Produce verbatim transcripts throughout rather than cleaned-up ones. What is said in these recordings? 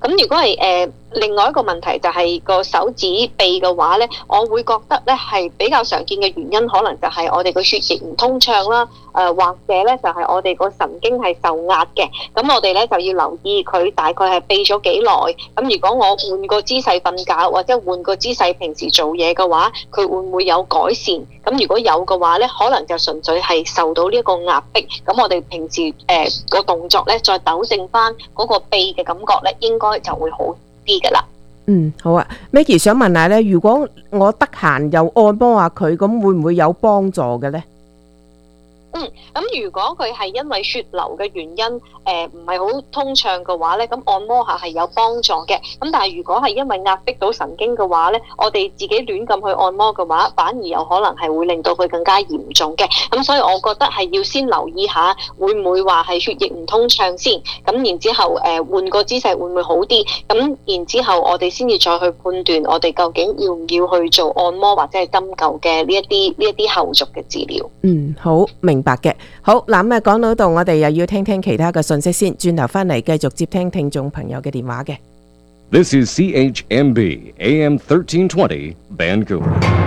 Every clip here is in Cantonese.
咁如果係誒、呃、另外一個問題就係個手指臂嘅話咧，我會覺得咧係比較常見嘅原因，可能就係我哋個血液唔通暢啦，誒、呃、或者咧就係我哋個神經係受壓嘅。咁我哋咧就要留意佢大概係痹咗幾耐。咁如果我換個姿勢瞓覺，或者換個姿勢平時做嘢嘅話，佢會唔會有改善？咁如果有嘅話咧，可能就純粹係受到呢一個壓迫。咁我哋平時誒、呃、個動作咧，再糾正翻嗰個痹嘅感覺咧，應該就會好啲噶啦。 嗯，好啊 ，Maggie 想問下咧，如果我得閒又按摩下佢，咁會唔會有幫助嘅咧？ 嗯，咁如果佢係因為血流嘅原因，誒唔係好通暢嘅話咧，咁按摩下係有幫助嘅。咁但係如果係因為壓迫到神經嘅話咧，我哋自己亂咁去按摩嘅話，反而有可能係會令到佢更加嚴重嘅。咁所以我覺得係要先留意下，會唔會話係血液唔通暢先。咁然之後誒換個姿勢會唔會好啲？咁然之後我哋先至再去判斷我哋究竟要唔要去做按摩或者係針灸嘅呢一啲呢一啲後續嘅治療。 嗯，好明白嘅。好嗱，咁啊講到度，我哋又要聽聽其他嘅信息先，轉頭翻嚟繼續接聽聽眾朋友嘅電話嘅。 This is C H M B A M thirteen twenty Vancouver。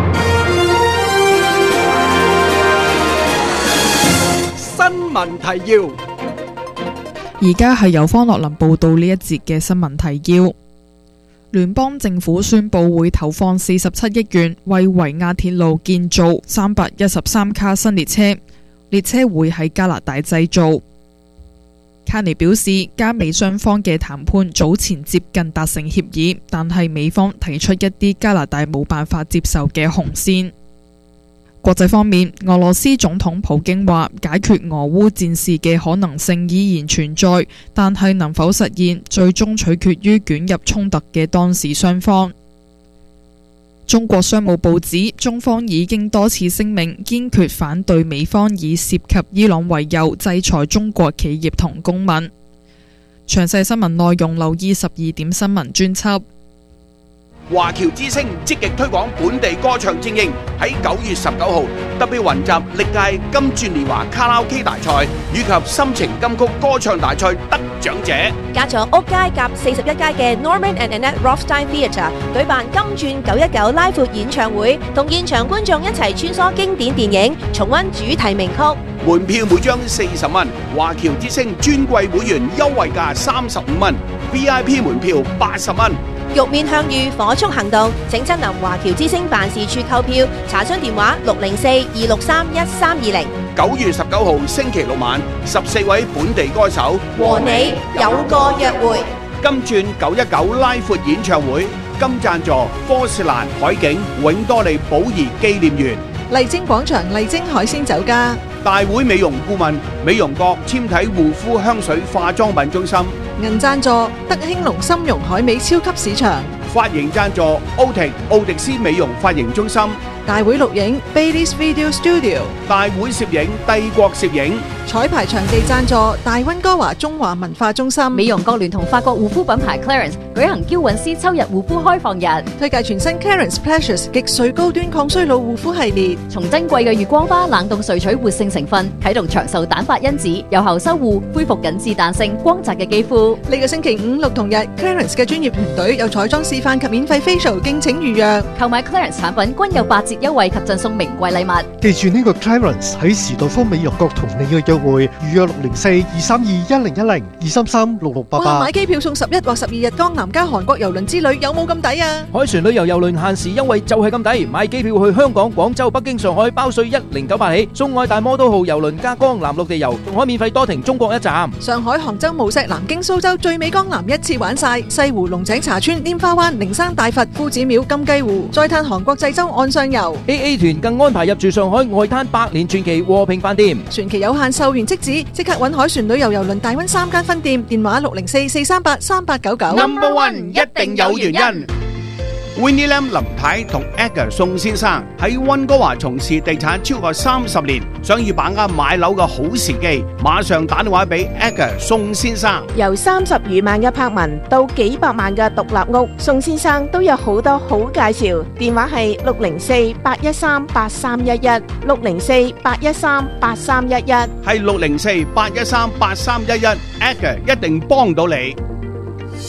新聞提要， 而家係由方樂林報道呢一節嘅新聞提要。聯邦政府宣布會投放四十七億元為維亞鐵路建造三百一十三卡新列車。列車會喺加拿大製造。卡尼表示，加美雙方嘅談判早前接近達成協議，但係美方提出一啲加拿大冇辦法接受嘅紅線。國際方面，俄羅斯總統普京話，解決俄烏戰事嘅可能性依然存在，但係能否實現，最終取決於捲入衝突嘅當事雙方。中國商務部指，中方已經多次聲明堅決反對美方以涉及伊朗為由制裁中國企業同公民。詳細新聞內容留意十二點新聞專輯。 華僑之聲積極推廣本地歌唱精英，喺九月十九號特別雲集歷屆金鑽年華卡拉 OK 大賽以及心情金曲歌唱大賽得獎者， 加咗屋街夾四十一街嘅 Norman and Annette Rothstein Theatre 舉辦金鑽九一九拉闊演唱會，同現場觀眾一齊穿梭經典電影，重溫主題名曲。 門票每張四十蚊，華僑之聲尊貴會員優惠價三十五蚊 ，V I P 門票八十蚊。 玉面向隅，火速行動，請親臨華僑之聲辦事處購票，查詢電話六零四二六三一三二零。 九月十九號星期六晚，十四位本地歌手和你有個約會。 金鑽九一九拉闊演唱會，金贊助科士蘭海景永多利寶儀紀念園。 麗晶廣場麗晶海鮮酒家， 大會美容顧問美容閣纖體護膚香水化妝品中心， 銀贊助德興隆參茸海味超級市場， 髮型贊助奧迪奧迪斯美容髮型中心， 大會錄影 Bailey's Video Studio， 大會攝影帝國攝影， 彩排場地贊助大溫哥華中華文化中心， 美容閣聯同法國護膚品牌 Clarins 舉行嬌韻詩秋日護膚開放日， 推介全新 Clarins Pleasures 極萃高端抗衰老護膚系列， 從珍貴嘅月光花冷凍萃取活性成分，啟動長壽蛋白因子，有效修護恢復緊致彈性光澤嘅肌膚。 呢個星期五六同日 Clarins 嘅專業團隊有彩妝示範及免費 facial， 敬請預約。 購買 Clarins 產品均有八折優惠及贈送名貴禮物。 記住呢個 Clarins 喺時代坊美容閣同你嘅約會，預約六零四二三二一零一零二三三六六八八。 哇！買機票送十一或十二日江南加韓國郵輪之旅，有冇咁抵啊？ 海船旅遊郵輪限時優惠就係咁抵，買機票去香港、廣州、北京、上海包稅一零九八起，送愛大摩都號郵輪加江南陸地遊，仲可免費多停中國一站。 上海、杭州、無錫、南京、蘇州最美江南一次玩晒，西湖、龍井茶村、拈花灣、靈山大佛、夫子廟、金雞湖，再嘆韓國濟州岸上遊。 A A 團更安排入住上海外灘百年傳奇和平飯店， 船期有限，售完即止，即刻搵海船旅遊郵輪大溫三間分店，電話六零四四三八三八九九。 Number One 一定有原因。Winnie Lam 林太同 Edgar 宋先生喺溫哥華從事地產超過三十年，想要把握買樓嘅好時機，馬上打電話俾 Edgar 宋先生。 由三十餘萬嘅柏文到幾百萬嘅獨立屋，宋先生都有好多好介紹。電話係六零四八一三八三一一，六零四八一三八三一一， 係六零四八一三八三一一，Edgar 一定幫到你。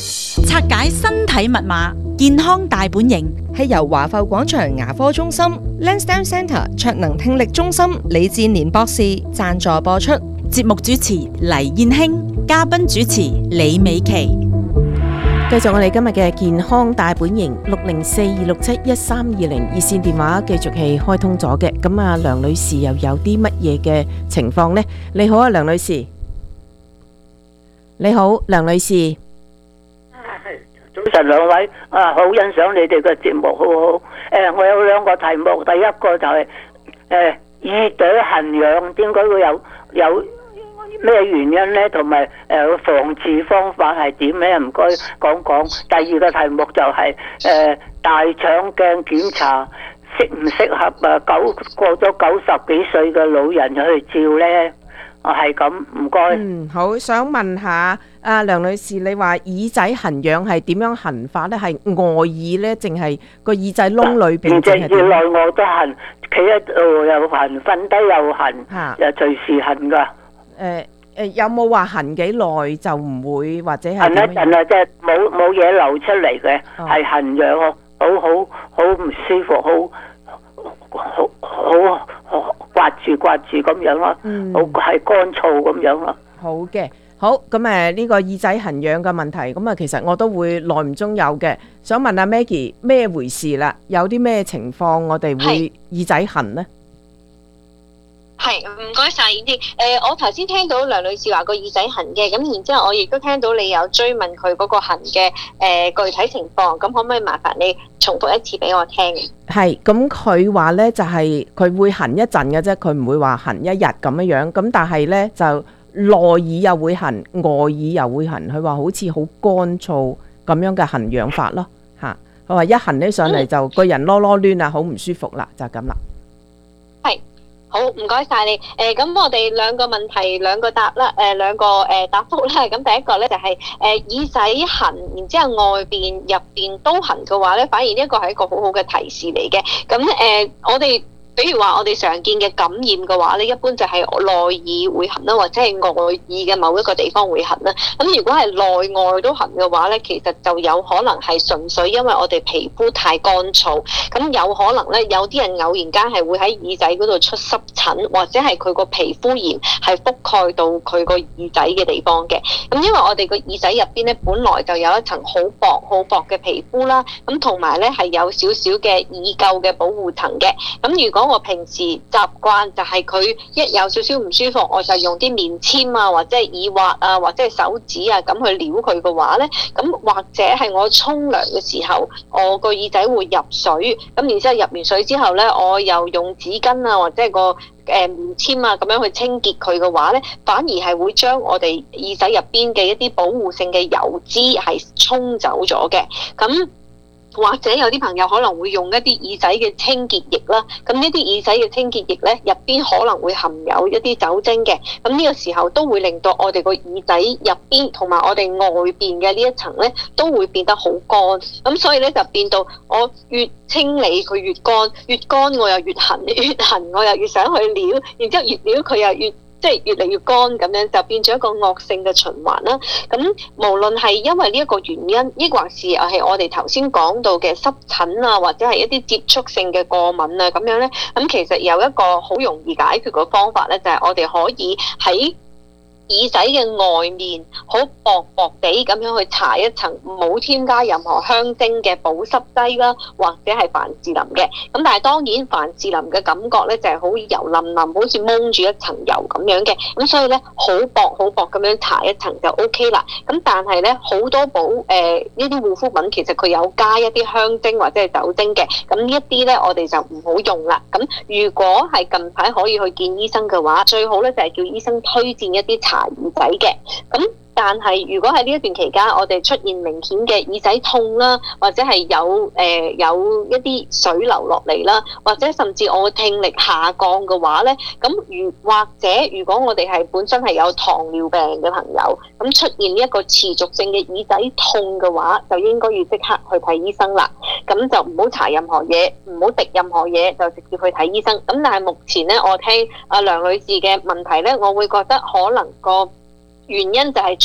拆解身體密碼，健康大本營。 係由華埠廣場牙科中心 Lansdowne Centre 卓能聽力中心李志年博士贊助播出。 節目主持黎燕興，嘉賓主持李美琪。 繼續我哋今日嘅健康大本營，六零四二六七一三二零熱線電話繼續係開通咗嘅。咁啊，梁女士又有啲乜嘢嘅情況呢？你好啊，梁女士。你好，梁女士。 早晨兩位，啊，好欣賞你哋嘅節目，好好。誒，我有兩個題目，第一個就係、是、誒耳朵痕癢，點解會有有咩原因呢？同埋誒防治方法係點呢？唔該講講。第二個題目就係、是、誒、呃、大腸鏡檢查適唔適合啊？九過咗九十幾歲嘅老人去照呢？啊，係咁，唔該。嗯， 好，想問下阿梁女士，你話耳仔痕癢係點樣痕法呢？係外耳呢？淨係個耳仔窿裏邊？ 即係內外都痕，企喺度又痕，瞓低又痕，又隨時痕噶。 誒誒，有冇話痕幾耐就唔會或者係？ 痕一陣啊，即係冇冇嘢流出嚟嘅，係痕癢，好好好唔舒服，好好好好刮住刮住咁樣咯，好係乾燥咁樣咯。 好嘅，好咁誒，呢個耳仔痕癢嘅問題，咁啊，其實我都會耐唔中有嘅。想問阿 Maggie 咩回事啦？有啲咩情況我哋會耳仔痕呢？ 係，唔該晒呢啲。誒，我頭先聽到梁女士話個耳仔痕嘅，咁然之後我亦都聽到你有追問佢嗰個痕嘅誒具體情況，咁可唔可以麻煩你重複一次俾我聽？ 係，咁佢話咧就係佢會痕一陣嘅啫，佢唔會話痕一日咁樣樣。咁但係咧就內耳又會痕，外耳又會痕。佢話好似好乾燥咁樣嘅痕癢法咯，嚇。佢話一痕起上嚟就個人囉囉攣啊，好唔舒服啦，就咁啦。係。 好，唔該晒你。誒、呃，咁我哋兩個問題兩個答啦，誒、呃、兩個誒、呃、答覆啦。咁第一個咧就係、是、誒、呃、耳仔痕，然之後外邊入邊都痕嘅話咧，反而呢一個係一個好好嘅提示嚟嘅。咁誒、呃，我哋比如話我哋常見嘅感染嘅話咧，一般就係內耳會痕啦，或者係外耳嘅某一個地方會痕啦。咁如果係內外都痕嘅話咧，其實就有可能係純粹因為我哋皮膚太乾燥，咁有可能咧有啲人偶然間係會喺耳仔嗰度出濕疹，或者係佢個皮膚炎係覆蓋到佢個耳仔嘅地方嘅。咁因為我哋個耳仔入邊咧本來就有一層好薄好薄嘅皮膚啦，咁同埋咧係有少少嘅耳垢嘅保護層嘅。咁如果我平時習慣就係佢一有少少唔舒服，我就用啲棉簽啊，或者係耳滑啊，或者係手指啊咁去撩佢嘅話咧，咁或者係我沖涼嘅時候，我個耳仔會入水，咁然之後入完水之後咧，我又用紙巾啊，或者係個誒棉簽啊咁樣去清潔佢嘅話咧，反而係會將我哋耳仔入邊嘅一啲保護性嘅油脂係沖走咗嘅，咁。或者有啲朋友可能會用一啲耳仔嘅清潔液啦，咁呢啲耳仔嘅清潔液咧入邊可能會含有一啲酒精嘅，咁呢個時候都會令到我哋個耳仔入邊同埋我哋外邊嘅呢一層咧都會變得好乾，咁所以咧就變到我越清理佢越乾，越乾我又越痕，越痕我又越想去撩，然之後越撩佢又越即係越嚟越乾，咁樣就變咗一個惡性嘅循環啦。咁無論係因為呢一個原因，抑或是係我哋頭先講到嘅濕疹啊，或者係一啲接觸性嘅過敏啊咁樣咧，咁其實有一個好容易解決嘅方法咧，就係我哋可以喺耳仔嘅外面好薄薄地咁樣去搽一層冇添加任何香精嘅保濕劑啦，或者係凡士林嘅。咁但係當然凡士林嘅感覺咧就係好油淋淋，好似蒙住一層油咁樣嘅。咁所以咧好薄好薄咁樣搽一層就 O K 啦。咁但係咧好多保誒呢啲護膚品其實佢有加一啲香精或者係酒精嘅。咁呢一啲咧我哋就唔好用啦。咁如果係近排可以去見醫生嘅話，最好咧就係叫醫生推薦一啲搽耳仔嘅，咁但係如果喺呢一段期間我哋出現明顯嘅耳仔痛啦，或者係有誒、呃、有一啲水流落嚟啦，或者甚至我聽力下降嘅話咧，咁如或者如果我哋係本身係有糖尿病嘅朋友，咁出現呢一個持續性嘅耳仔痛嘅話，就應該要即刻去睇醫生啦。咁就唔好搽任何嘢，唔好滴任何嘢，就直接去睇醫生。咁但係目前咧，我聽阿梁女士嘅問題咧，我會覺得可能個原因就係出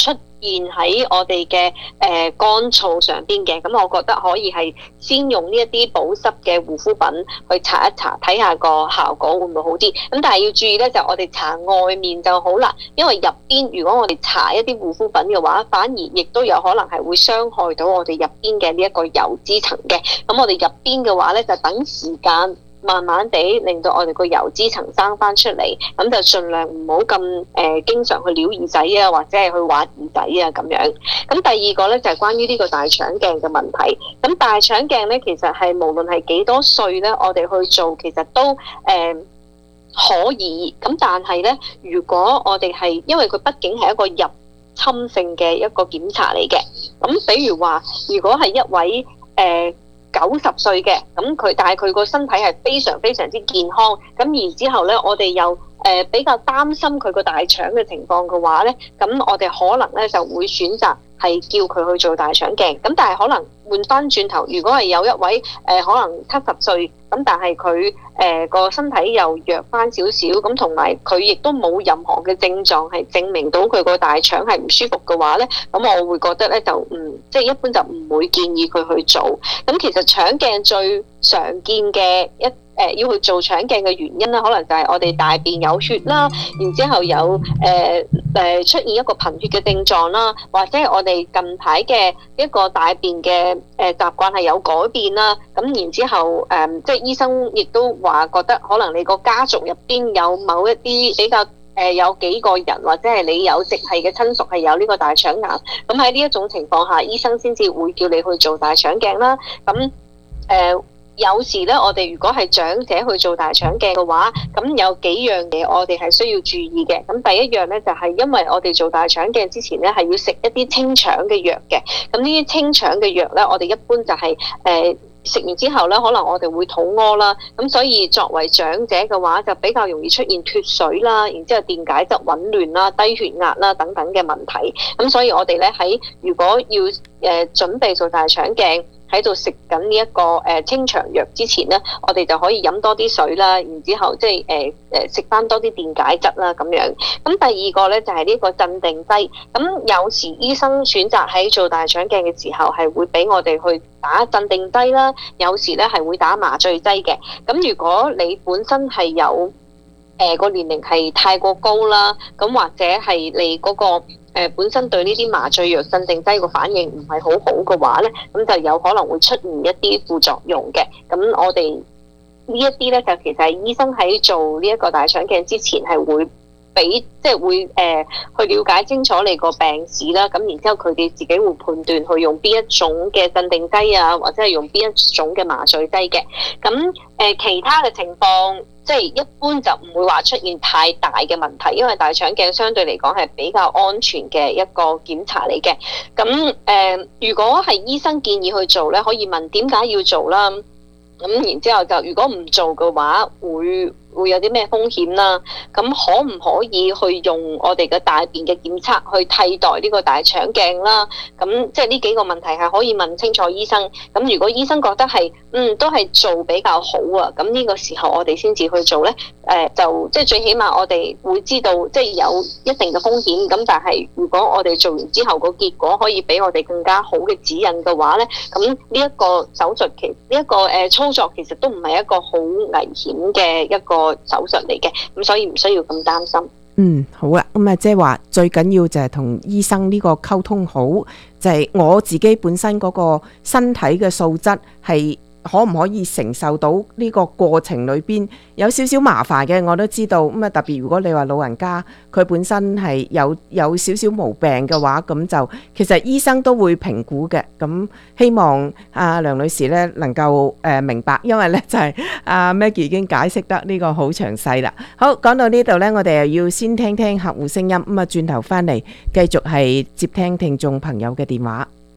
現喺我哋嘅誒乾燥上邊嘅，咁我覺得可以係先用呢一啲保濕嘅護膚品去搽一搽，睇下個效果會唔會好啲。咁但係要注意咧，就我哋搽外面就好啦，因為入邊如果我哋搽一啲護膚品嘅話，反而亦都有可能係會傷害到我哋入邊嘅呢一個油脂層嘅。咁我哋入邊嘅話咧，就等時間慢慢地令到我哋個油脂層生翻出嚟，咁就盡量唔好咁誒經常去撩耳仔啊，或者係去挖耳仔啊咁樣。咁第二個咧就係關於呢個大腸鏡嘅問題。咁大腸鏡咧其實係無論係幾多歲咧，我哋去做其實都誒、呃、可以。咁但係咧，如果我哋係因為佢畢竟係一個入侵性嘅一個檢查嚟嘅，咁比如話如果係一位誒、呃九十歲嘅，咁佢但係佢個身體係非常非常之健康，咁然之後咧，我哋又誒、呃、比較擔心佢個大腸嘅情況嘅話咧，咁我哋可能咧就會選擇係叫佢去做大腸鏡。咁但係可能換翻轉頭，如果係有一位誒、呃、可能七十歲，咁但係佢誒個身體又弱翻少少，咁同埋佢亦都冇任何嘅症狀係證明到佢個大腸係唔舒服嘅話咧，咁我會覺得咧就唔即係一般就唔會建議佢去做。咁其實腸鏡最常見嘅一誒、呃、要去做腸鏡嘅原因咧，可能就係我哋大便有血啦，然之後有誒誒、呃呃、出現一個貧血嘅症狀啦，或者係我哋近排嘅一個大便嘅誒習慣係有改變啦。咁然之後誒、呃、即係醫生亦都話覺得可能你個家族入邊有某一啲比較誒、呃、有幾個人或者係你有直系嘅親屬係有呢個大腸癌，咁喺呢一種情況下，醫生先至會叫你去做大腸鏡啦。咁誒。呃有時咧，我哋如果係長者去做大腸鏡嘅話，咁有幾樣嘢我哋係需要注意嘅。咁第一樣咧就係因為我哋做大腸鏡之前咧係要食一啲清腸嘅藥嘅。咁呢啲清腸嘅藥咧，我哋一般就係誒食完之後咧，可能我哋會肚屙啦。咁所以作為長者嘅話，就比較容易出現脫水啦，然之後電解質紊亂啦、低血壓啦等等嘅問題。咁所以我哋咧喺如果要誒、呃、準備做大腸鏡，喺度食緊呢一個誒清腸藥之前咧，我哋就可以飲多啲水啦，然之後即係誒誒食翻多啲電解質啦咁樣。咁第二個咧就係呢個鎮定劑。咁有時醫生選擇喺做大腸鏡嘅時候係會俾我哋去打鎮定劑啦，有時咧係會打麻醉劑嘅。咁如果你本身係有誒個年齡係太過高啦，咁或者係你嗰個誒、呃、本身對呢啲麻醉藥鎮定劑個反應唔係好好嘅話咧，咁就有可能會出現一啲副作用嘅。咁我哋呢一啲咧就其實係醫生喺做呢一個大腸鏡之前係會俾即係會誒、呃、去了解清楚你個病史啦。咁然之後佢哋自己會判斷去用邊一種嘅鎮定劑啊，或者係用邊一種嘅麻醉劑嘅。咁誒、呃、其他嘅情況。即係一般就唔會話出現太大嘅問題，因為大腸鏡相對嚟講係比較安全嘅一個檢查嚟嘅。咁誒、呃，如果係醫生建議去做咧，可以問點解要做啦。咁然之後就如果唔做嘅話，會會有啲咩風險啦？咁可唔可以去用我哋嘅大便嘅檢測去替代呢個大腸鏡啦？咁即係呢幾個問題係可以問清楚醫生。咁如果醫生覺得係嗯都係做比較好啊，咁呢個時候我哋先至去做咧。誒、呃、就即係最起碼我哋會知道即係有一定嘅風險。咁但係如果我哋做完之後個結果可以俾我哋更加好嘅指引嘅話咧，咁呢一個手術其呢一、這個誒、呃、操作其實都唔係一個好危險嘅一個手術嚟嘅，咁所以唔需要咁擔心。 嗯，好啦，咁啊，即係話最緊要就係同醫生呢個溝通好，就係、是、我自己本身嗰個身體嘅素質係可唔可以承受到呢個過程裏邊有少少麻煩嘅，我都知道。咁啊，特別如果你話老人家佢本身係有有少少毛病嘅話，咁就其實醫生都會評估嘅。咁希望阿梁女士咧能夠誒明白，因為咧就係阿 Maggie 已經解釋得呢個好詳細啦。好，講到呢度咧，我哋又要先聽聽客戶聲音，咁啊轉頭翻嚟繼續係接聽聽眾朋友嘅電話。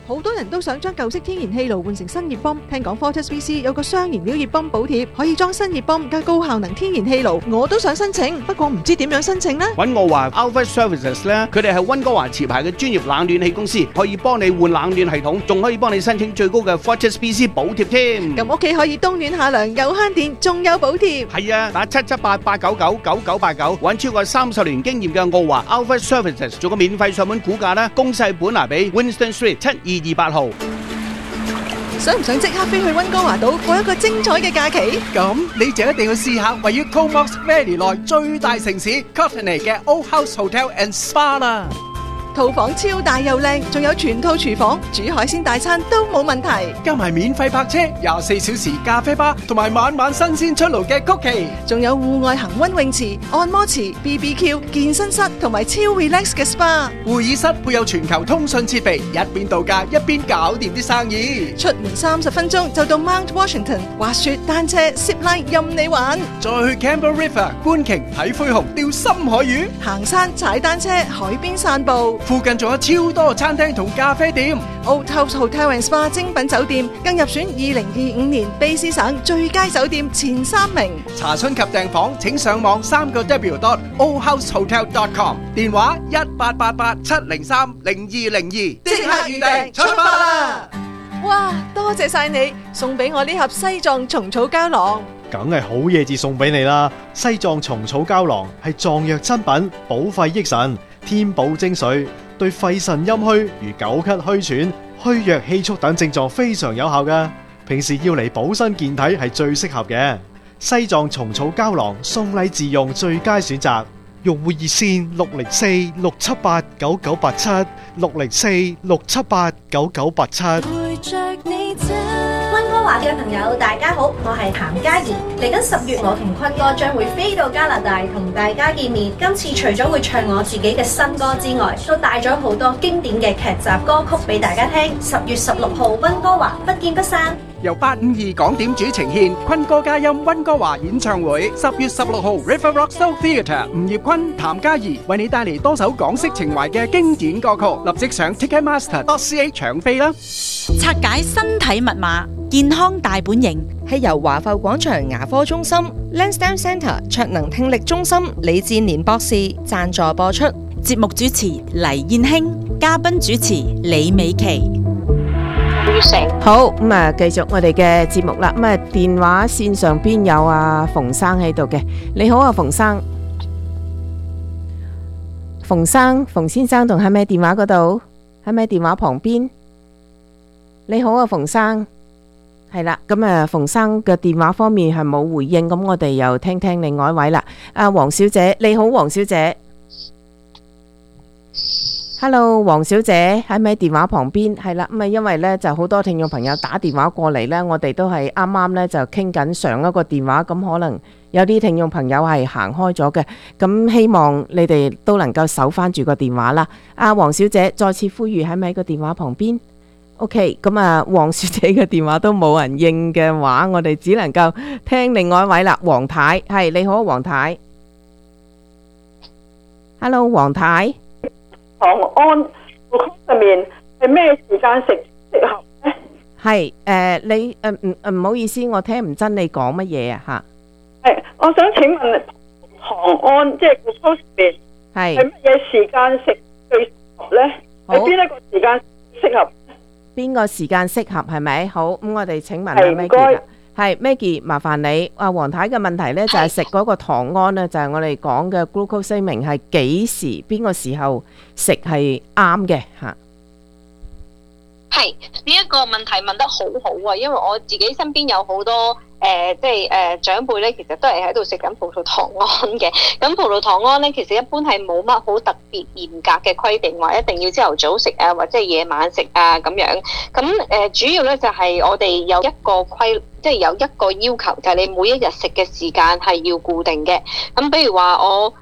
好多人都想將舊式天然氣爐換成新熱泵，聽講 Fortis B C 有個雙燃料熱泵補貼，可以裝新熱泵加高效能天然氣爐，我都想申請，不過唔知點樣申請呢？ 揾我話 Alpha Services 咧，佢哋係溫哥華持牌嘅專業冷暖氣公司，可以幫你換冷暖系統，仲可以幫你申請最高嘅 Fortis B C 補貼添。 咁屋企可以冬暖夏涼，又慳電，仲有補貼。 係啊，打七七八八九九九九八九，揾超過三十年經驗嘅澳華 Alpha Services 做個免費上門估價啦，公細本拿比 Winston Street 七二二八號。 想唔想即刻飛去溫哥華島過一個精彩嘅假期？ 咁你就一定要試下位於 Comox Valley 內最大城市 Courtenay 嘅 Old House Hotel and Spa 啦。 套房超大又靚，仲有全套廚房，煮海鮮大餐都冇問題。 加埋免費泊車、廿四小時咖啡吧，同埋晚晚新鮮出爐嘅曲奇， 仲有戶外恒溫泳池、按摩池、B B Q、健身室同埋超 relax 嘅 S P A。 會議室配有全球通訊設備，一邊度假一邊搞掂啲生意。 出門三十分鐘就到 Mount Washington，滑雪、單車、zip line 任你玩。 再去 Campbell River 觀鯨、睇灰熊、釣深海魚， 行山、踩單車、海邊散步。 附近仲有超多餐廳同咖啡店。 Old House Hotel and Spa 精品酒店更入選二零二五年卑詩省最佳酒店前三名。 查詢及訂房請上網三個 W dot old house hotel dot com， 電話一八八八七零三零二零二，即刻預訂出發啦！ 哇，多謝晒你送俾我呢盒西藏蟲草膠囊。 梗係好嘢至送俾你啦！西藏蟲草膠囊係藏藥珍品，補肺益腎，天寶精髓，對肺腎陰虛如久咳虛喘、虛弱氣促等症狀非常有效㗎。平時要嚟補身健體係最適合嘅。西藏蟲草膠囊送禮自用最佳選擇。用戶熱線六零四六七八九九八七六零四六七八九九八七。 溫哥華嘅朋友大家好，我係譚嘉怡。嚟緊十月，我同坤哥將會飛到加拿大同大家見面。今次除咗會唱我自己嘅新歌之外，都帶咗好多經典嘅劇集歌曲俾大家聽。十月十六號溫哥華不見不散。 由八五二港點主呈獻坤歌嘉音溫哥華演唱會，十月十六號 River Rock Soul Theatre， 吳業坤、譚嘉怡為你帶嚟多首港式情懷嘅經典歌曲，立即上 Ticketmaster dot C A 搶飛啦！ 拆解身體密碼，健康大本營係由華埠廣場牙科中心、Lansdowne Centre 卓能聽力中心李志年博士贊助播出。 節目主持黎燕卿，嘉賓主持李美琪。 好咁啊，繼續我哋嘅節目啦。咁啊，電話線上邊有阿馮生喺度嘅。你好啊，馮生。馮生，馮先生仲喺咩電話嗰度？喺咩電話旁邊？你好啊，馮生。係啦，咁啊，馮生嘅電話方面係冇回應，咁我哋又聽聽另外一位啦。阿黃小姐，你好，黃小姐。Hello， 黃小姐喺咪電話旁邊？係啦，咁啊，因為呢就好多聽眾朋友打電話過嚟呢，我哋都係啱啱呢就傾緊上一個電話，咁可能有啲聽眾朋友係行開咗嘅，咁希望你哋都能夠守翻住個電話啦。阿黃小姐再次呼籲喺咪個電話旁邊 ？OK， 咁啊，黃小姐嘅電話都冇人應嘅話，我哋只能夠聽另外一位啦。黃太，係你好，黃太。Hello， 黃太。 糖胺上面係咩時間食適合咧？ 係誒，你誒唔誒唔好意思，我聽唔真你講乜嘢啊吓？ 係，我想請問糖胺即係 glucose 係係乜嘢時間食最適合咧？喺邊一個時間適合？ 邊個時間適合係咪？好，咁我哋請問阿 Maggie 啦。係 Maggie， 麻煩你。阿黃太嘅問題呢，就係食嗰個糖胺呢，就係我哋講嘅 glucosamine 係幾時邊個時候食係啱嘅吓？ 係呢一個問題問得好好啊，因為我自己身邊有好多誒、呃，即係誒、呃、長輩咧，其實都係喺度食緊葡萄糖胺嘅。咁葡萄糖胺咧，其實一般係冇乜好特別嚴格嘅規定，話一定要朝頭早食啊，或者係夜晚食啊咁樣。咁誒、呃，主要咧就係、是、我哋有一個規。即係有一個要求，就係、是、你每一日食嘅時間係要固定嘅。咁比如話我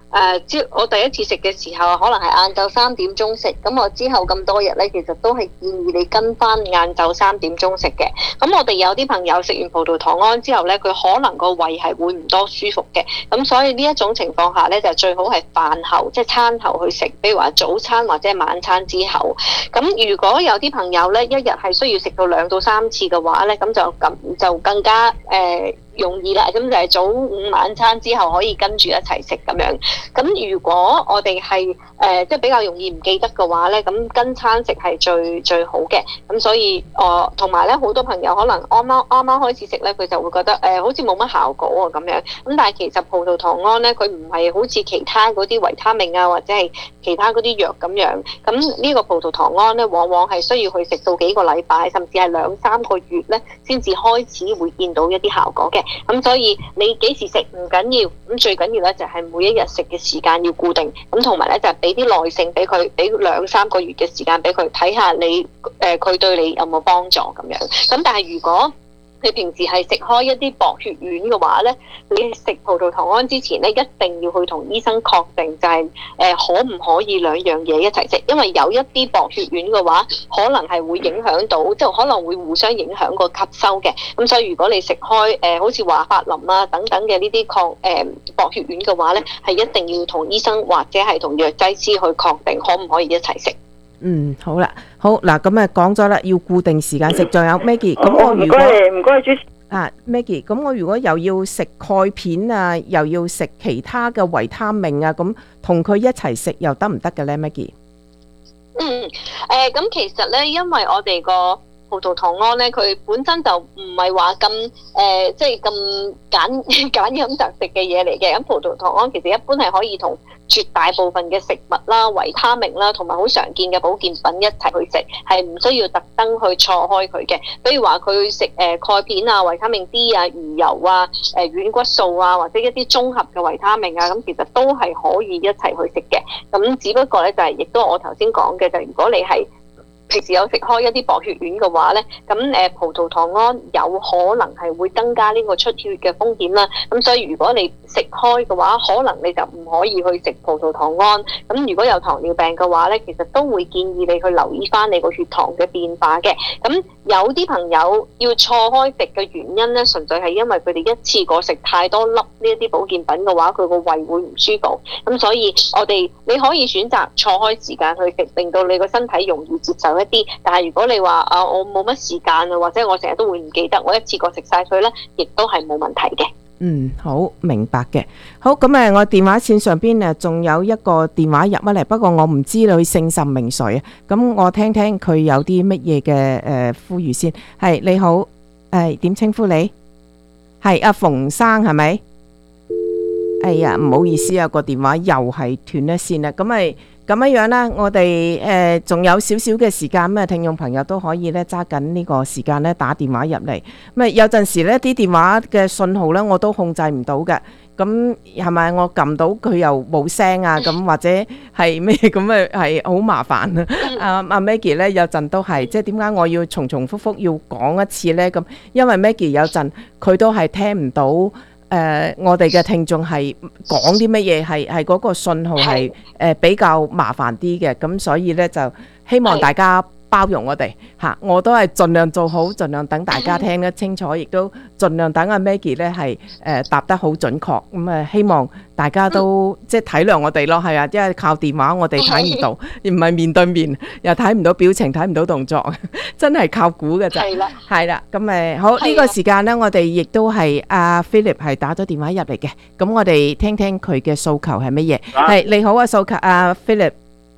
誒，朝、呃、我第一次食嘅時候，可能係晏晝三點鐘食，咁我之後咁多日咧，其實都係建議你跟翻晏晝三點鐘食嘅。咁我哋有啲朋友食完葡萄糖胺之後咧，佢可能個胃係會唔多舒服嘅，咁所以呢一種情況下咧，就最好係飯後，即係餐後去食，比如話早餐或者晚餐之後。咁如果有啲朋友咧，一日係需要食到兩到三次嘅話咧，咁就咁就更加誒、呃容易啦，咁就係早午晚餐之後可以跟住一齊食咁樣。咁如果我哋係誒即係比較容易唔記得嘅話咧，咁跟餐食係最最好嘅。咁所以誒同埋咧，好多朋友可能啱啱啱啱開始食咧，佢就會覺得誒、呃、好似冇乜效果啊咁樣。咁但係其實葡萄糖胺咧，佢唔係好似其他嗰啲維他命啊，或者係其他嗰啲藥咁樣。咁呢個葡萄糖胺咧，往往係需要去食到幾個禮拜，甚至係兩三個月咧，先至開始會見到一啲效果嘅。咁所以你幾時食唔緊要，咁最緊要咧就係每一日食嘅時間要固定，咁同埋咧就係俾啲耐性俾佢，俾兩三個月嘅時間俾佢睇下你誒佢、呃、對你有冇幫助咁樣。咁但係如果你平時係食開一啲薄血丸嘅話咧，你食葡萄糖胺之前咧，一定要去同醫生確定就係、是、誒、呃、可唔可以兩樣嘢一齊食，因為有一啲薄血丸嘅話，可能係會影響到，即係可能會互相影響個吸收嘅。咁所以如果你食開誒、呃、好似華法林啊等等嘅呢啲抗誒、呃、薄血丸嘅話咧，係一定要同醫生或者係同藥劑師去確定可唔可以一齊食。 嗯，好啦，好嗱，咁啊講咗啦，要固定時間食，仲有 Maggie，咁我如果唔該主持啊 Maggie，咁我如果又要食鈣片啊，又要食其他嘅維他命啊，咁同佢一齊食又得唔得嘅咧 Maggie？ 嗯，誒、呃，咁其實咧，因為我哋個葡萄糖胺咧，佢本身就唔係話咁誒，即係咁簡簡飲擇食嘅嘢嚟嘅。咁葡萄糖胺其實一般係可以同絕大部分嘅食物啦、維他命啦，同埋好常見嘅保健品一齊去食，係唔需要特登去錯開佢嘅。比如話佢食誒鈣片啊、維他命 D 啊、魚油啊、誒、呃、軟骨素啊，或者一啲綜合嘅維他命啊，咁其實都係可以一齊去食嘅。咁只不過咧就係、是，亦都我頭先講嘅就係，如果你係平時有食開一啲薄血丸嘅話咧，咁誒葡萄糖胺有可能係會增加呢個出血嘅風險啦。咁所以如果你食開嘅話，可能你就唔可以去食葡萄糖胺。咁如果有糖尿病嘅話咧，其實都會建議你去留意翻你個血糖嘅變化嘅。咁有啲朋友要錯開食嘅原因咧，純粹係因為佢哋一次過食太多粒呢一啲保健品嘅話，佢個胃會唔舒服。咁所以我哋你可以選擇錯開時間去食，令到你個身體容易接受一啲。但係如果你話啊，我冇乜時間啊，或者我成日都會唔記得，我一次過食晒佢咧，亦都係冇問題嘅。 嗯，好明白嘅。好，咁誒，我電話線上邊誒仲有一個電話入乜嚟，不過我唔知佢姓甚名誰啊。咁我聽聽佢有啲乜嘢嘅誒呼籲先。係你好，誒點稱呼你？係阿馮生係咪？哎呀，唔好意思啊，個電話又係斷咗線啦。咁咪咁樣樣啦，我哋誒仲有少少嘅時間，咁啊聽眾朋友都可以咧揸緊呢個時間咧打電話入嚟。咁啊有陣時咧啲電話嘅信號咧我都控制唔到嘅，咁係咪我撳到佢又冇聲啊？咁或者係咩咁啊？係好麻煩啊！阿阿 Maggie 咧有陣都係，即係點解我要重重複複要講一次咧？咁因為 Maggie 有陣佢都係聽唔到。誒、呃，我哋嘅聽眾係講啲乜嘢，係係嗰個信號係誒、呃、比較麻煩啲嘅，咁所以咧就希望大家包容我哋嚇，我都係盡量做好，盡量等大家聽得清楚，亦都盡量等阿 Maggie 咧係誒答得好準確，咁啊希望大家都即係體諒我哋咯，係啊，因為靠電話我哋睇唔到，唔係面對面，又睇唔到表情，睇唔到動作，真係靠估嘅咋。係啦，係啦，咁誒好呢個時間咧，我哋亦都係阿 Philip 係打咗電話入嚟嘅，咁我哋聽聽佢嘅訴求係乜嘢？係你好啊，訴求阿 Philip。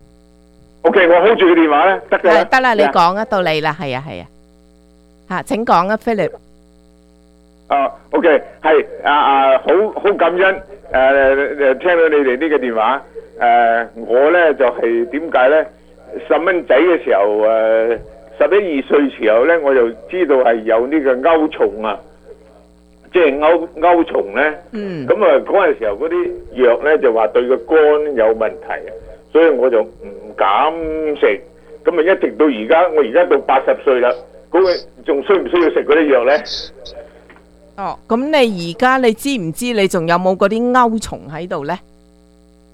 O K， 我 hold 住個電話咧，得嘅。 得啦，你講啊，到你啦，係啊，係啊，吓，請講啊 ，Philip。 啊 ，O K， 係啊啊，好好感恩誒誒，聽到你哋呢個電話誒，我咧就係點解咧？細蚊仔嘅時候誒，十一二歲時候咧，我就知道係有呢個鈎蟲啊，即係鈎鈎蟲咧。嗯。咁啊，嗰陣時候嗰啲藥咧就話對個肝有問題。所以我就唔敢食，咁啊一直到而家，我而家到八十歲啦，嗰個仲需唔需要食嗰啲藥咧？ 哦，咁你而家你知唔知你仲有冇嗰啲鈎蟲喺度咧？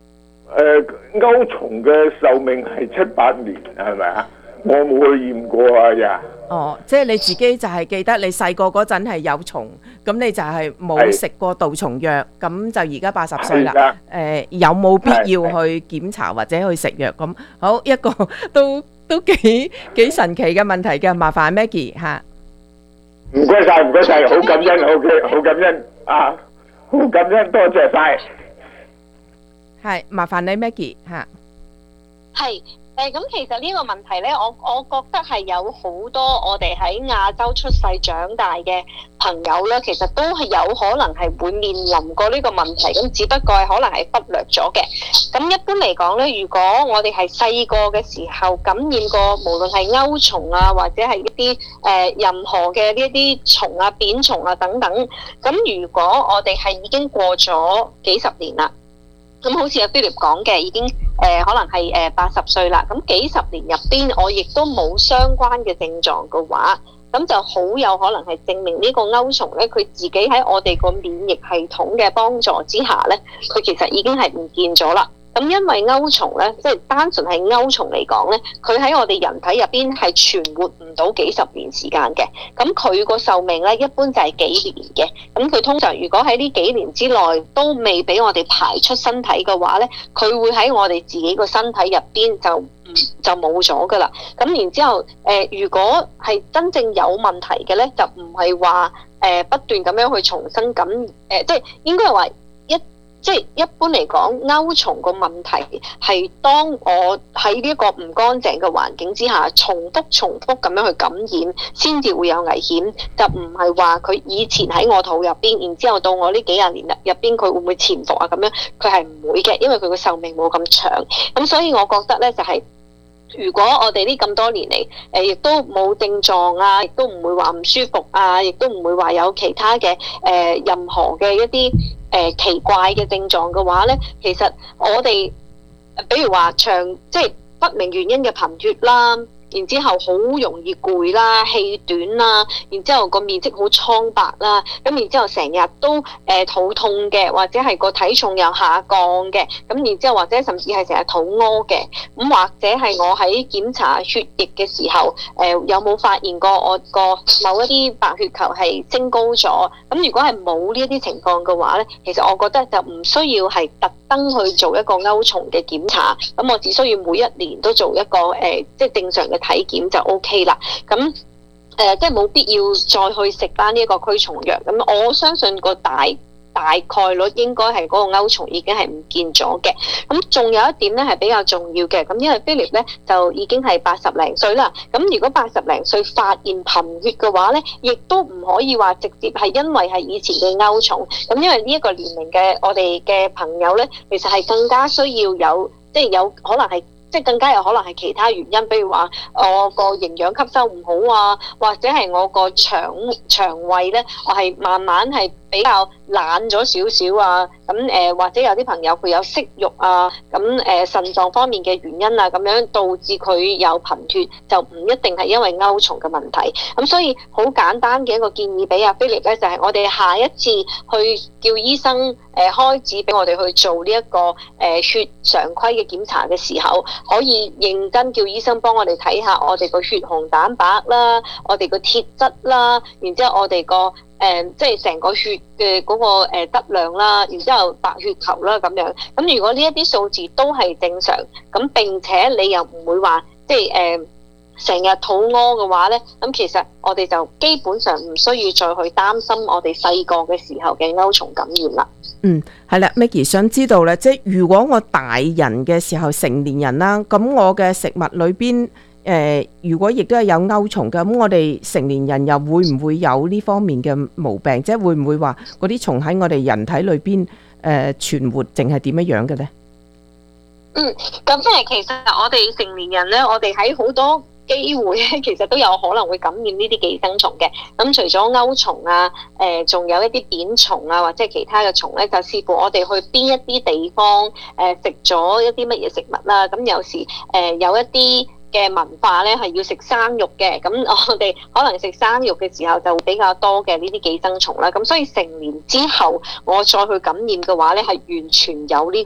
誒鈎蟲嘅壽命係七八年，係咪啊？我冇去驗過啊呀！ 哦，即係你自己就係記得你細個嗰陣係有蟲，咁你就係冇食過杜蟲藥，咁就而家八十歲啦。誒、呃，有冇必要去檢查或者去食藥？咁好一個都都幾幾神奇嘅問題嘅，麻煩 Maggie 嚇。 唔該晒，唔該晒，好感恩，好嘅，好感恩啊，好感恩，多謝晒。 係，麻煩你 Maggie 嚇。 係。誒咁其實呢個問題呢，我我覺得係有好多我哋喺亞洲出世長大嘅朋友呢，其實都係有可能係會面臨過呢個問題，咁只不過係可能係忽略咗嘅。咁一般嚟講呢，如果我哋係細個嘅時候感染過，無論係鈎蟲啊，或者係一啲誒、呃、任何嘅呢一啲蟲啊、扁蟲啊等等，咁如果我哋係已經過咗幾十年啦。咁好似阿 Philip 講嘅，已經誒、呃、可能係誒八十歲啦。咁幾十年入邊，我亦都冇相關嘅症狀嘅話，咁就好有可能係證明呢個鈎蟲咧，佢自己喺我哋個免疫系統嘅幫助之下咧，佢其實已經係唔見咗啦。咁因為鈎蟲咧，即係單純係鈎蟲嚟講咧，佢喺我哋人體入邊係存活唔到幾十年時間嘅。咁佢個壽命咧，一般就係幾年嘅。咁佢通常如果喺呢幾年之內都未俾我哋排出身體嘅話咧，佢會喺我哋自己個身體入邊就就冇咗噶啦。咁然之後，誒、呃、如果係真正有問題嘅咧，就唔係話誒不斷咁樣去重新咁誒、呃，即係應該係話一。即係一般嚟講，鈎蟲個問題係當我喺呢一個唔乾淨嘅環境之下，重複重複咁樣去感染，先至會有危險。就唔係話佢以前喺我肚入邊，然之後到我呢幾廿年入邊，佢會唔會潛伏啊？咁樣佢係唔會嘅，因為佢個壽命冇咁長。咁所以我覺得咧，就係、是。如果我哋呢咁多年嚟，誒亦都冇症狀啊，亦都唔會話唔舒服啊，亦都唔會話有其他嘅誒、呃、任何嘅一啲誒、呃、奇怪嘅症狀嘅話咧，其實我哋比如話長即係不明原因嘅貧血啦。然之後好容易攰啦、氣短啦，然之後個面色好蒼白啦，咁然之後成日都誒、呃、肚痛嘅，或者係個體重又下降嘅，咁然之後或者甚至係成日肚屙嘅，咁或者係我喺檢查血液嘅時候，誒、呃、有冇發現過我個某一啲白血球係升高咗？咁如果係冇呢一啲情況嘅話咧，其實我覺得就唔需要係特登去做一個鈎蟲嘅檢查，咁我只需要每一年都做一個誒、呃、即係正常嘅體檢就 O K 啦，咁誒、呃、即係冇必要再去食翻呢一個驅蟲藥。咁我相信個大大概率應該係嗰個鈎蟲已經係唔見咗嘅。咁仲有一點咧係比較重要嘅，咁因為 Philip 咧就已經係八十零歲啦。咁如果八十零歲發現貧血嘅話咧，亦都唔可以話直接係因為係以前嘅鈎蟲。咁因為呢一個年齡嘅我哋嘅朋友咧，其實係更加需要有即係有可能係。即係更加有可能係其他原因，比如話我個營養吸收唔好啊，或者係我個腸腸胃咧，我係慢慢係比較懶咗少少啊。咁誒、呃、或者有啲朋友佢有息肉啊，咁誒腎臟方面嘅原因啊，咁樣導致佢有貧血，就唔一定係因為鈎蟲嘅問題。咁所以好簡單嘅一個建議俾阿 Philip 咧，就係、是、我哋下一次去叫醫生誒、呃、開指俾我哋去做呢、這、一個誒、呃、血常規嘅檢查嘅時候，可以認真叫醫生幫我哋睇下我哋個血紅蛋白啦，我哋個鐵質啦，然之後我哋個誒即係成個血嘅嗰個誒質量啦，然之後白血球啦咁樣。咁如果呢一啲數字都係正常，咁並且你又唔會話即係誒成日肚屙嘅話咧，咁其實我哋就基本上唔需要再去擔心我哋細個嘅時候嘅鈎蟲感染啦。 嗯，係啦 ，Maggie 想知道咧，即係如果我大人嘅時候成年人啦，咁我嘅食物裏邊誒、呃，如果亦都係有鈎蟲嘅，咁我哋成年人又會唔會有呢方面嘅毛病？即係會唔會話嗰啲蟲喺我哋人體裏邊誒、呃、存活，定係點樣樣嘅咧？ 嗯，咁即係其實我哋成年人咧，我哋喺好多機會咧，其實都有可能會感染呢啲寄生蟲嘅。咁除咗鈎蟲啊，誒、呃，仲有一啲扁蟲啊，或者係其他嘅蟲咧，就視乎我哋去邊一啲地方，誒、呃，食咗一啲乜嘢食物啦。咁有時誒、呃、有一啲嘅文化咧係要食生肉嘅，咁我哋可能食生肉嘅時候就會比較多嘅呢啲寄生蟲啦。咁所以成年之後我再去感染嘅話咧，係完全有呢個感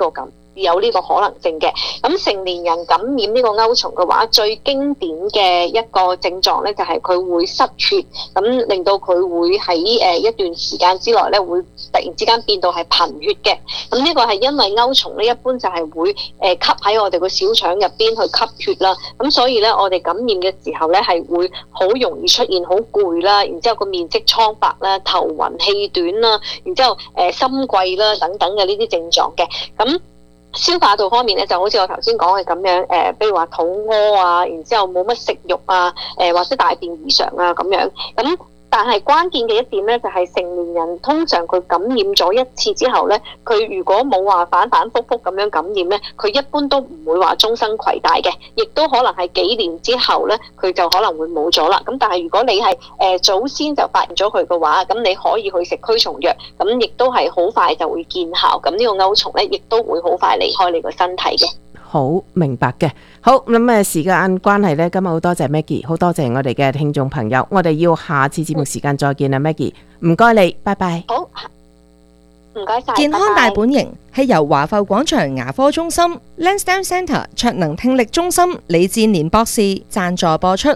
有呢個可能性嘅。咁成年人感染呢個鈎蟲嘅話，最經典嘅一個症狀咧就係佢會失血，咁令到佢會喺誒一段時間之內咧會突然之間變到係貧血嘅。咁呢個係因為鈎蟲咧一般就係會誒吸喺我哋個小腸入邊去吸血啦，咁所以咧我哋感染嘅時候咧係會好容易出現好攰啦，然之後個面色蒼白啦、頭暈氣短啦，然之後誒心悸啦等等嘅呢啲症狀嘅。咁消化道方面咧，就好似我頭先講嘅咁樣，誒、呃，比如話肚屙啊，然之後冇乜食慾啊，誒、呃，或者大便異常啊咁樣。咁但係關鍵嘅一點咧，就係、是、成年人通常佢感染咗一次之後咧，佢如果冇話反反覆覆咁樣感染咧，佢一般都唔會話終生攜帶嘅，亦都可能係幾年之後咧，佢就可能會冇咗啦。咁但係如果你係誒、呃、早先就發現咗佢嘅話，咁你可以去食驅蟲藥，咁亦都係好快就會見效。咁呢個鈎蟲咧，亦都會好快離開你個身體嘅。 好明白嘅，好咁誒，時間關係咧，今日好多謝 Maggie， 好多謝我哋嘅聽眾朋友，我哋要下次節目時間再見啦 ，Maggie， 唔該你，拜拜。 好，唔該晒。 健康大本營係由華埠廣場牙科中心、Lansdowne Centre 卓能聽力中心李志年博士贊助播出。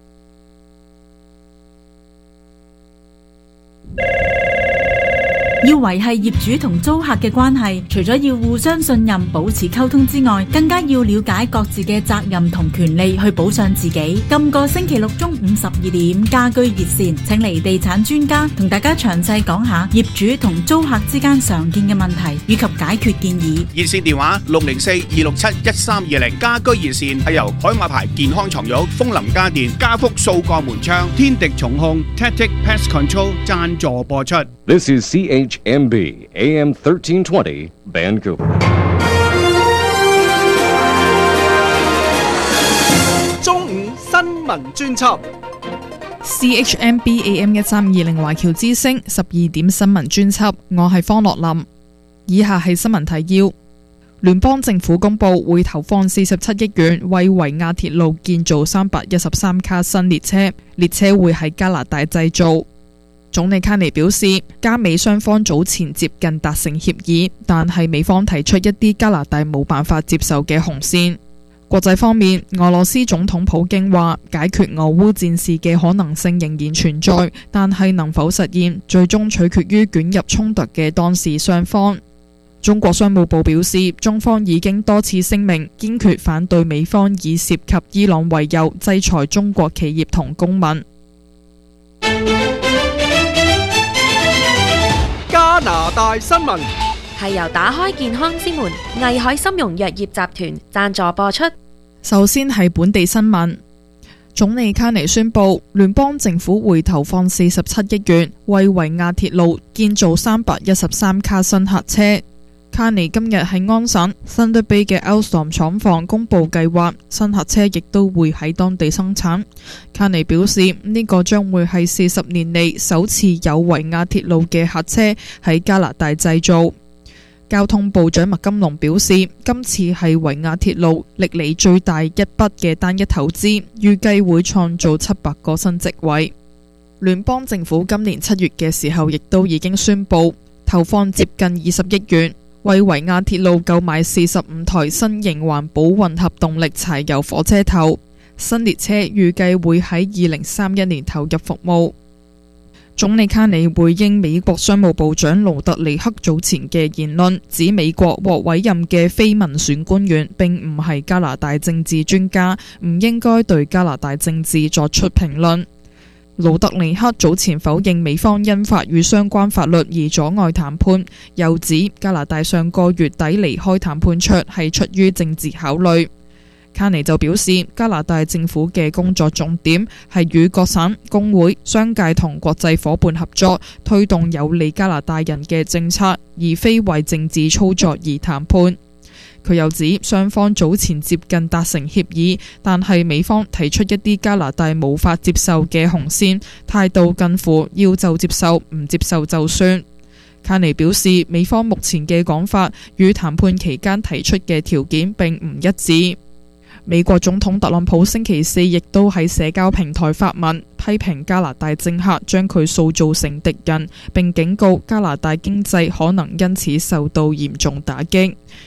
要維繫業主同租客嘅關係，除咗要互相信任、保持溝通之外，更加要了解各自嘅責任同權利，去保障自己。今個星期六中午十二點，家居熱線請嚟地產專家同大家詳細講下業主同租客之間常見嘅問題以及解決建議。 熱線電話六零四二六七一三二零。家居熱線係由海馬牌健康床褥、楓林家電、家福數個門窗、天敵重控、Tactic Pest Control 贊助播出。 This is C H M B A M thirteen twenty Vancouver。 中午新聞專輯 C H M B A M 一三二零華僑之聲十二點新聞專輯，我係方樂林。以下係新聞提要：聯邦政府公布會投放四十七億元為維亞鐵路建造三百一十三卡新列車，列車會喺加拿大製造。總理卡尼表示，加美雙方早前接近達成協議，但係美方提出一啲加拿大冇辦法接受嘅紅線。國際方面，俄羅斯總統普京話，解決俄烏戰事嘅可能性仍然存在，但係能否實現，最終取決於捲入衝突嘅當事雙方。中國商務部表示，中方已經多次聲明，堅決反對美方以涉及伊朗為由制裁中國企業同公民。 加拿大新聞係由打開健康之門藝海參茸藥業集團贊助播出。 首先係本地新聞，總理卡尼宣布，聯邦政府會投放四十七億元為維亞鐵路建造三百一十三卡新客車。卡尼今日喺安省 Thunder Bay 嘅 Alstom 廠房公布計劃，新客車亦都會喺當地生產。卡尼表示，呢、這個將會係四十年嚟首次有維亞鐵路嘅客車喺加拿大製造。交通部長麥金龍表示，今次係維亞鐵路歷嚟最大一筆嘅單一投資，預計會創造七百個新職位。聯邦政府今年七月嘅時候，亦都已經宣布投放接近二十億元，為維亞鐵路購買四十五台新型環保混合動力柴油火車頭，新列車預計會喺二零三一年投入服務。總理卡尼回應美國商務部長盧特尼克早前嘅言論，指美國獲委任嘅非民選官員並唔係加拿大政治專家，唔應該對加拿大政治作出評論。盧特尼克早前否認美方因法與相關法律而阻礙談判，又指加拿大上個月底離開談判桌係出於政治考慮。卡尼就表示，加拿大政府嘅工作重點係與各省、工會、商界同國際夥伴合作，推動有利加拿大人嘅政策，而非為政治操作而談判。佢又指，雙方早前接近達成協議，但係美方提出一啲加拿大無法接受嘅紅線，態度近乎要就接受，唔接受就算。卡尼表示，美方目前嘅講法與談判期間提出嘅條件並唔一致。美國總統特朗普星期四亦都喺社交平台發文，批評加拿大政客將佢塑造成敵人，並警告加拿大經濟可能因此受到嚴重打擊。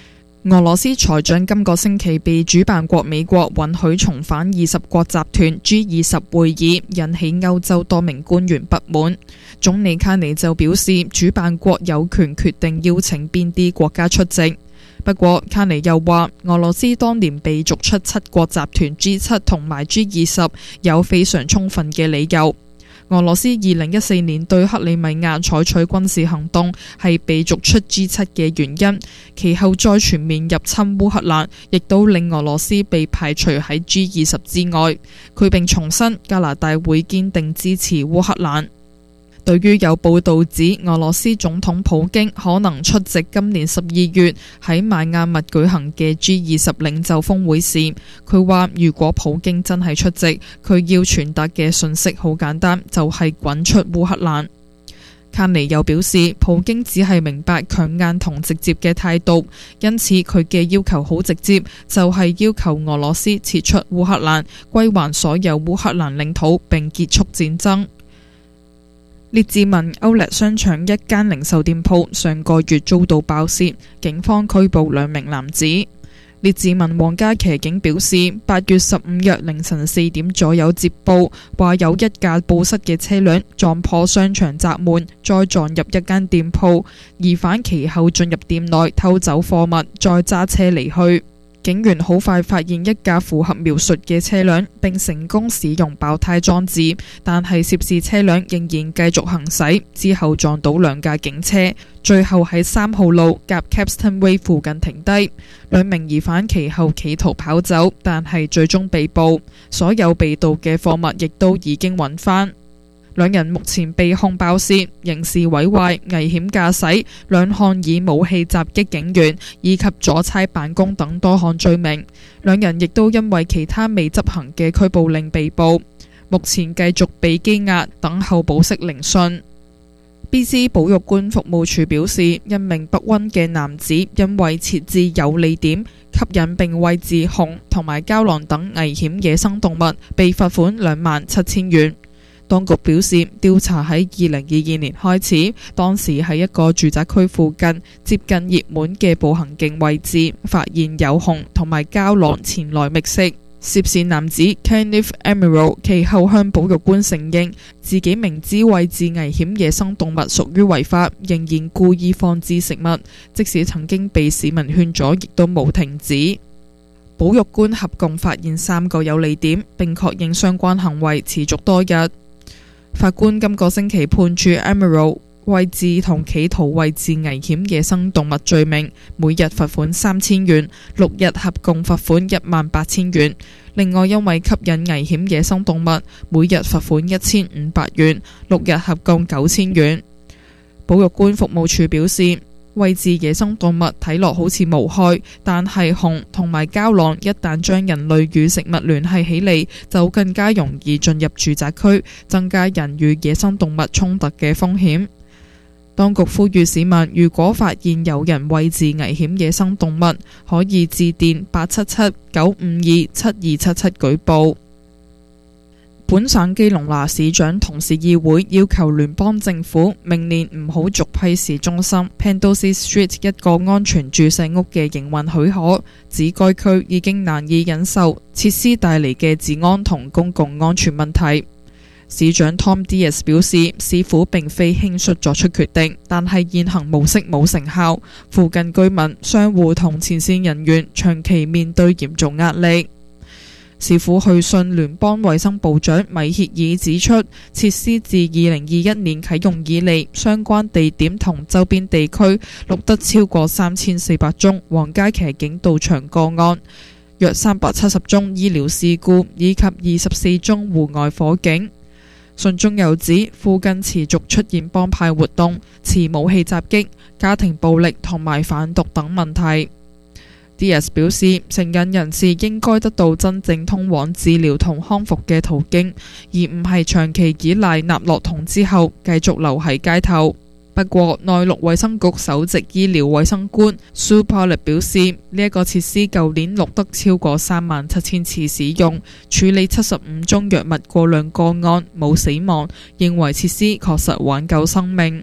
俄羅斯財長今個星期被主辦國美國允許重返二十國集團 G 二十會議，引起歐洲多名官員不滿。總理卡尼就表示，主辦國有權決定邀請邊啲國家出席。不過卡尼又話，俄羅斯當年被逐出七國集團 G 七同埋 G 二十有非常充分嘅理由。俄羅斯二零一四年對克里米亞採取軍事行動係被逐出 G 七嘅原因，其後再全面入侵烏克蘭，亦都令俄羅斯被排除喺 G 二十之外。佢並重申加拿大會堅定支持烏克蘭。對於有報道指俄羅斯總統普京可能出席今年十二月喺邁阿密舉行嘅 G 二十領袖峰會時，佢話如果普京真係出席，佢要傳達嘅訊息好簡單，就係滾出烏克蘭。卡尼又表示，普京只係明白強硬同直接嘅態度，因此佢嘅要求好直接，就係要求俄羅斯撤出烏克蘭，歸還所有烏克蘭領土並結束戰爭。列治文歐力商場一間零售店鋪上個月遭到爆竊，警方拘捕兩名男子。列治文皇家騎警表示，八月十五日凌晨四點左右接報，話有一架報失嘅車輛撞破商場閘門，再撞入一間店鋪，疑犯其後進入店內偷走貨物，再揸車離去。警員好快發現一架符合描述嘅車輛，並成功使用爆胎裝置，但係涉事車輛仍然繼續行駛，之後撞到兩架警車，最後喺三號路夾 Capstan Way 附近停低。兩名疑犯其後企圖跑走，但係最終被捕，所有被盜嘅貨物亦都已經揾返。兩人目前被控爆竊、刑事毀壞、危險駕駛、兩項以武器襲擊警員以及阻差辦公等多項罪名。兩人亦都因為其他未執行嘅拘捕令被捕，目前繼續被羈押等候保釋聆訊。B C 保育館服務處表示，一名北溫嘅男子因為設置有利點吸引並餵飼熊同埋郊狼等危險野生動物，被罰款兩萬七千元。當局表示，調查喺二零二二年開始，當時喺一個住宅區附近接近熱門嘅步行徑位置，發現有熊同埋郊狼前來覓食。涉事男子 Kenneth Emerald 其後向保育官承認，自己明知餵飼危險野生動物屬於違法，仍然故意放置食物，即使曾經被市民勸阻，亦都冇停止。保育官合共發現三個有利點，並確認相關行為持續多日。法官今個星期判處 Emerald 餵飼同企圖餵飼危險野生動物罪名，每日罰款三千元，六日合共罰款一萬八千元。另外，因為吸引危險野生動物，每日罰款一千五百元，六日合共九千元。保育官服務處表示，餵飼野生動物睇落好似無害，但係熊同埋郊狼一旦將人類與食物聯繫起嚟，就更加容易進入住宅區，增加人與野生動物衝突嘅風險。當局呼籲市民，如果發現有人餵飼危險野生動物，可以致電八七七九五二七二七七舉報。本省基隆拿市長同市議會要求聯邦政府明年唔好續批市中心 Pendleton Street 一個安全注射屋嘅營運許可，指該區已經難以忍受設施帶嚟嘅治安同公共安全問題。市長 Tom Diaz 表示，市府並非輕率作出決定，但係現行模式冇成效，附近居民、商戶同前線人員長期面對嚴重壓力。市府去信聯邦衛生部長米歇爾指出，設施自二零二一年啟用以嚟，相關地點同周邊地區錄得超過三千四百宗皇家騎警到場個案，約三百七十宗醫療事故以及二十四宗戶外火警。信中又指，附近持續出現幫派活動、持武器襲擊、家庭暴力同埋販毒等問題。Diaz 表示，成癮人士應該得到真正通往治療同康復嘅途徑，而唔係長期依賴納洛酮之後繼續留喺街頭。不過，內陸衛生局首席醫療衛生官 Sue Pollard 表示，呢、這、一個設施舊年錄得超過三萬七千次使用，處理七十五宗藥物過量個案，冇死亡，認為設施確實挽救生命。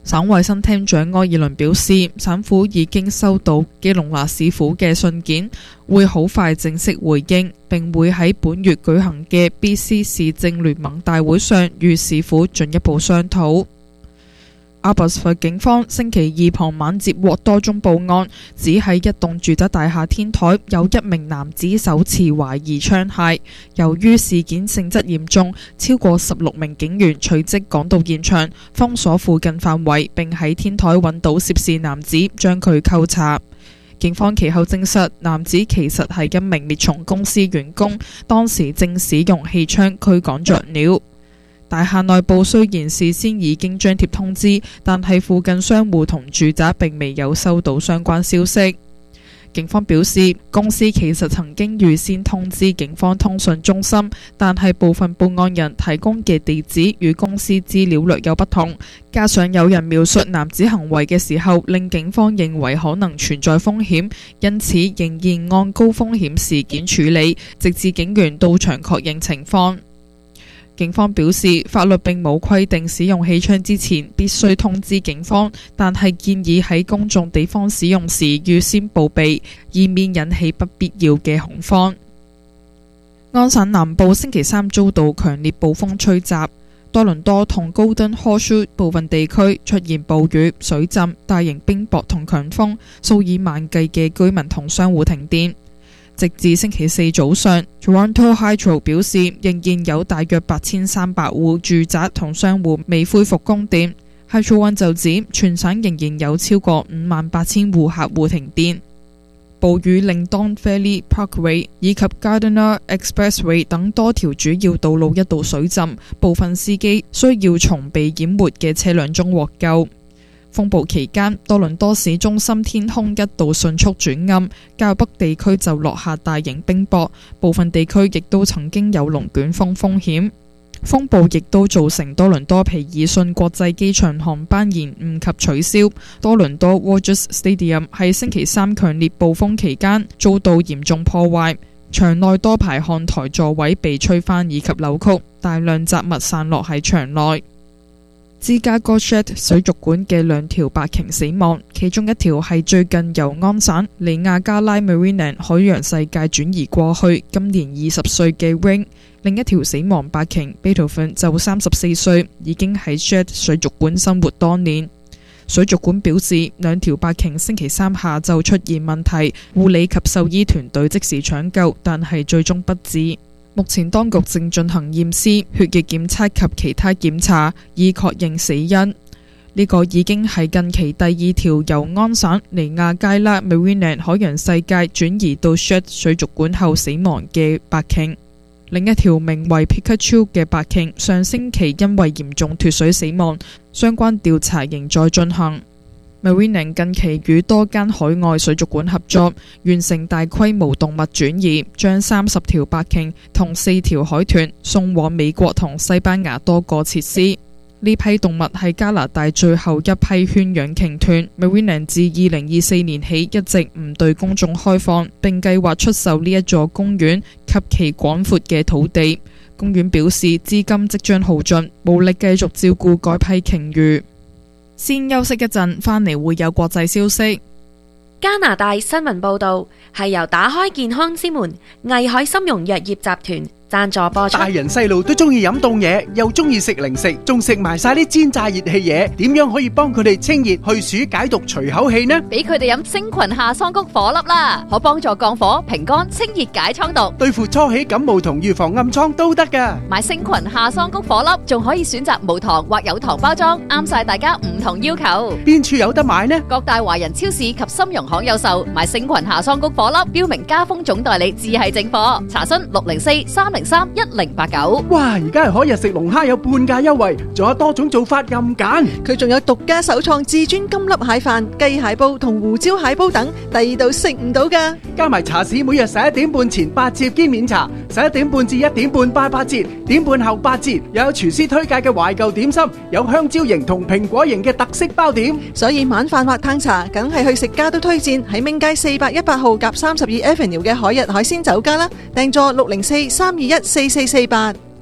省衛生廳長埃爾倫表示，省府已經收到基隆納市府嘅信件，會好快正式回應，並會喺本月舉行嘅 B C 市政聯盟大會上與市府進一步商討。阿伯斯福警方星期二傍晚接獲多宗報案，指喺一棟住宅大廈天台有一名男子手持懷疑槍械。由於事件性質嚴重，超過十六名警員隨即趕到現場，封鎖附近範圍，並喺天台揾到涉事男子，將佢扣查。警方其後證實，男子其實係一名滅蟲公司員工，當時正使用氣槍驅趕雀鳥。大廈內部雖然事先已經張貼通知，但係附近商戶同住宅並未有收到相關消息。警方表示，公司其實曾經預先通知警方通訊中心，但係部分報案人提供嘅地址與公司資料略有不同，加上有人描述男子行為嘅時候，令警方認為可能存在風險，因此仍然按高風險事件處理，直至警員到場確認情況。警方表示，法律並冇規定使用氣槍之前必須通知警方，但係建議喺公眾地方使用時預先報備，以免引起不必要嘅恐慌。安省南部星期三遭到強烈暴風吹襲，多倫多同高登 Horseshoe 部分地區出現暴雨、水浸、大型冰雹同強風，數以萬計嘅居民同商戶停電。直至星期四早上 Toronto Hydro 表示，仍然有大約八千三百戶住宅同商戶未恢復供電。Hydro One 就指，全省仍然有超過五萬八千戶客戶停電。暴雨令 Don Valley Parkway 以及 Gardiner Expressway 等多條主要道路一度水浸，部分司機需要從被淹沒嘅車輛中獲救。風暴期間，多倫多市中心天空一度迅速轉暗，較北地區就落下大型冰雹，部分地區亦都曾經有龍捲風風險。風暴亦都造成多倫多皮爾遜國際機場航班延誤及取消。多倫多 Rogers Stadium 喺星期三強烈暴風期間遭到嚴重破壞，場內多排看台座位被吹翻以及扭曲，大量雜物散落喺場內。芝加哥 Shedd 水族館嘅兩條白鯨死亡，其中一條係最近由安省尼亞加拉 Marineland 海洋世界轉移過去，今年二十歲嘅 Ring。另一條死亡白鯨 Beethoven 就三十四歲，已經喺 Shedd 水族館生活多年。水族館表示，兩條白鯨星期三下晝出現問題，護理及獸醫團隊即時搶救，但係最終不治。目前當局正進行驗屍、血液檢測及其他檢查，以確認死因。呢、這個已經係近期第二條由安省尼亞加拉 Marineland 海洋世界轉移到 Shedd 水族館後死亡嘅白鯨。另一條名為 Pikachu 嘅白鯨上星期因為嚴重脫水死亡，相關調查仍在進行。Marineland 近期與多間海外水族館合作，完成大規模動物轉移，將三十條白鯨同四條海豚送往美國同西班牙多個設施。呢批動物係加拿大最後一批圈養鯨豚。Marineland 自二零二四年起一直唔對公眾開放，並計劃出售呢一座公園及其廣闊嘅土地。公園表示資金即將耗盡，無力繼續照顧該批鯨魚。先休息一陣，返嚟會有國際消息。 加拿大新聞報導係由打開健康之門藝海參茸藥業集團贊助播出。 大人細路都中意飲凍嘢，又中意食零食，仲食埋晒啲煎炸熱氣嘢，點樣可以幫佢哋清熱去暑解毒除口氣呢？ 俾佢哋飲星群夏桑菊火粒啦，可幫助降火平肝清熱解瘡毒， 對付初起感冒同預防暗瘡都得噶。 買星群夏桑菊火粒仲可以選擇無糖或有糖包裝，啱晒大家唔同要求。 邊處有得買呢？ 各大華人超市及參茸行有售。買星群夏桑菊火粒，標明加豐總代理至係正貨。查詢六零四三零三一零八九。 哇！而家係海日食龍蝦有半價優惠，仲有多種做法任揀。 佢仲有獨家首創至尊金粒蟹飯、雞蟹煲同胡椒蟹煲等，第二度食唔到噶。 加埋茶市每日十一點半前八折兼免茶，十一點半至一點半八八折，點半後八折。又有廚師推介嘅懷舊點心，有香蕉型同蘋果型嘅特色包點。 所以晚飯或攤茶，梗係去食家都推薦喺明街四百一百號夾三十二 Avenue 嘅海日海鮮酒家啦。訂座六零四三二一四四四八。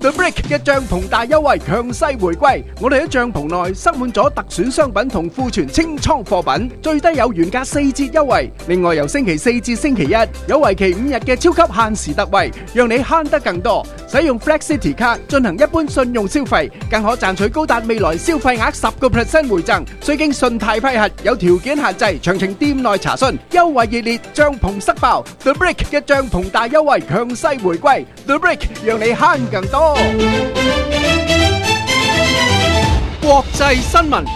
The Brick 嘅帳篷大優惠強勢回歸，我哋喺帳篷內塞滿咗特選商品同庫存清倉貨品，最低有原價四折優惠。另外由星期四至星期一有為期五日嘅超級限時特惠，讓你慳得更多。使用 Flex City 卡進行一般信用消費，更可賺取高達未來消費額十個 percent 回贈，需經信貸批核，有條件限制，詳情店內查詢。優惠熱烈，帳篷塞爆 ，The Brick 嘅帳篷大優惠強勢回歸 ，The Brick 讓你慳更多。國際新聞。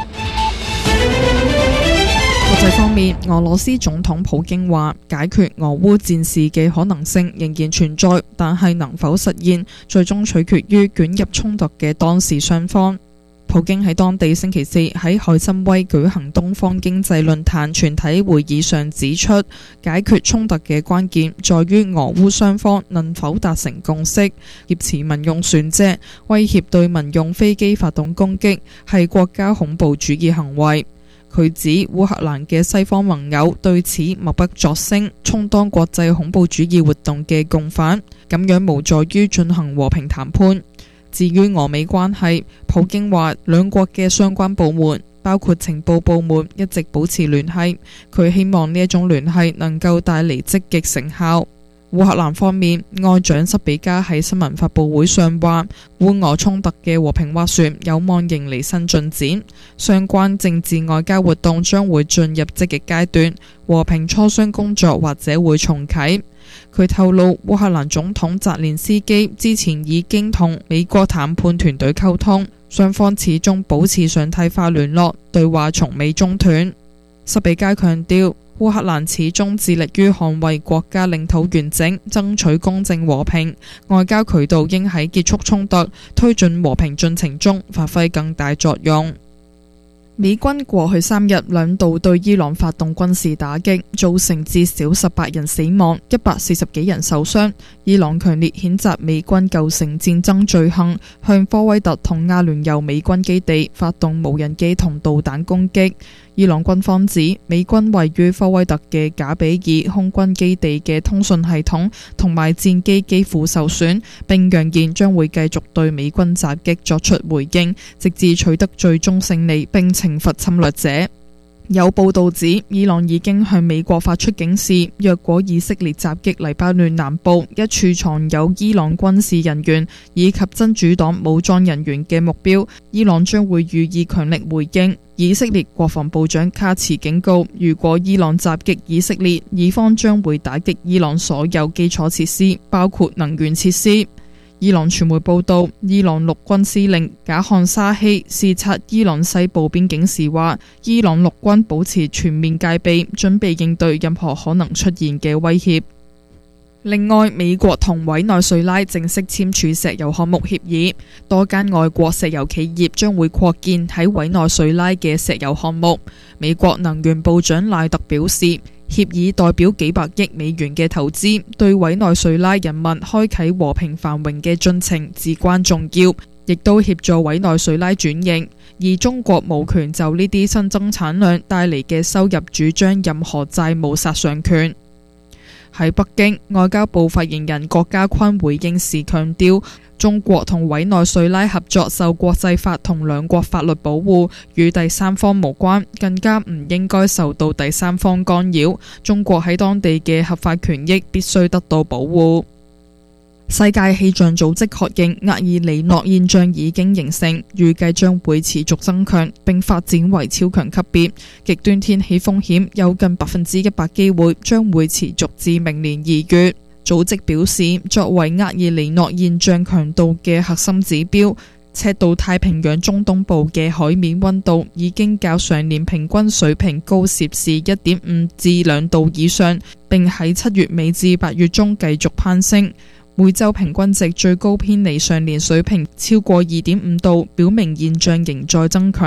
國際方面，俄羅斯總統普京話，解決俄烏戰事嘅可能性仍然存在，但係能否實現，最終取決於捲入衝突嘅當事雙方。普京喺當地星期四喺海參崴舉行東方經濟論壇全體會議上指出，解決衝突嘅關鍵在於俄烏雙方能否達成共識。挾持民用船隻、威脅對民用飛機發動攻擊係國家恐怖主義行為。佢指烏克蘭嘅西方盟友對此默不作聲，充當國際恐怖主義活動嘅共犯，咁樣無助於進行和平談判。至於俄美關係，普京話兩國嘅相關部門，包括情報部門，一直保持聯繫。佢希望呢一種聯繫能夠帶嚟積極成效。烏克蘭方面，外長塞比加喺新聞發佈會上話，烏俄衝突嘅和平斡旋有望迎嚟新進展，相關政治外交活動將會進入積極階段，和平磋商工作或者會重啟。佢透露，烏克蘭總統澤連斯基之前已經同美國談判團隊溝通，雙方始終保持常態化聯絡，對話從未中斷。塞比加強調，烏克蘭始終致力於捍衛國家領土完整，爭取公正和平，外交渠道應喺結束衝突、推進和平進程中發揮更大作用。美軍過去三日兩度對伊朗發動軍事打擊，造成至少十八人死亡、一百四十幾人受傷。伊朗強烈譴責美軍構成戰爭罪行，向科威特同阿聯酋美軍基地發動無人機同導彈攻擊。伊朗軍方指，美軍位於科威特嘅賈比爾空軍基地嘅通訊系統同埋戰機幾乎受損，並揚言將會繼續對美軍襲擊作出回應，直至取得最終勝利並懲罰侵略者。有報道指，伊朗已經向美國發出警示，若果以色列襲擊黎巴嫩南部一處藏有伊朗軍事人員以及真主黨武裝人員嘅目標，伊朗將會予以強力回應。以色列國防部長卡茨警告，如果伊朗襲擊以色列，以方將會打擊伊朗所有基礎設施，包括能源設施。伊朗傳媒報道，伊朗陸軍司令賈漢沙希視察伊朗西部邊境時話，伊朗陸軍保持全面戒備，準備應對任何可能出現嘅威脅。另外，美國同委內瑞拉正式簽署石油項目協議，多間外國石油企業將會擴建喺委內瑞拉嘅石油項目。美國能源部長賴特表示，協議代表幾百億美元嘅投資，對委內瑞拉人民開啟和平繁榮嘅進程至關重要，亦都協助委內瑞拉轉型。而中國無權就呢啲新增產量帶嚟嘅收入主張任何債務殺上權。喺北京，外交部發言人郭家坤回應時強調，中國同委內瑞拉合作受國際法同兩國法律保護，與第三方無關，更加唔應該受到第三方干擾。中國喺當地嘅合法權益必須得到保護。世界氣象組織確認厄爾尼諾現象已經形成，預計將會持續增強並發展為超強級別，極端天氣風險有近百分之一百機會將會持續至明年二月。組織表示，作為厄爾尼諾現象強度嘅核心指標，赤道太平洋中東部嘅海面溫度已經較上年平均水平高攝氏一點五至兩度以上，並喺七月尾至八月中繼續攀升。每週平均值最高偏離上年水平超過二點五度，表明現象仍在增強。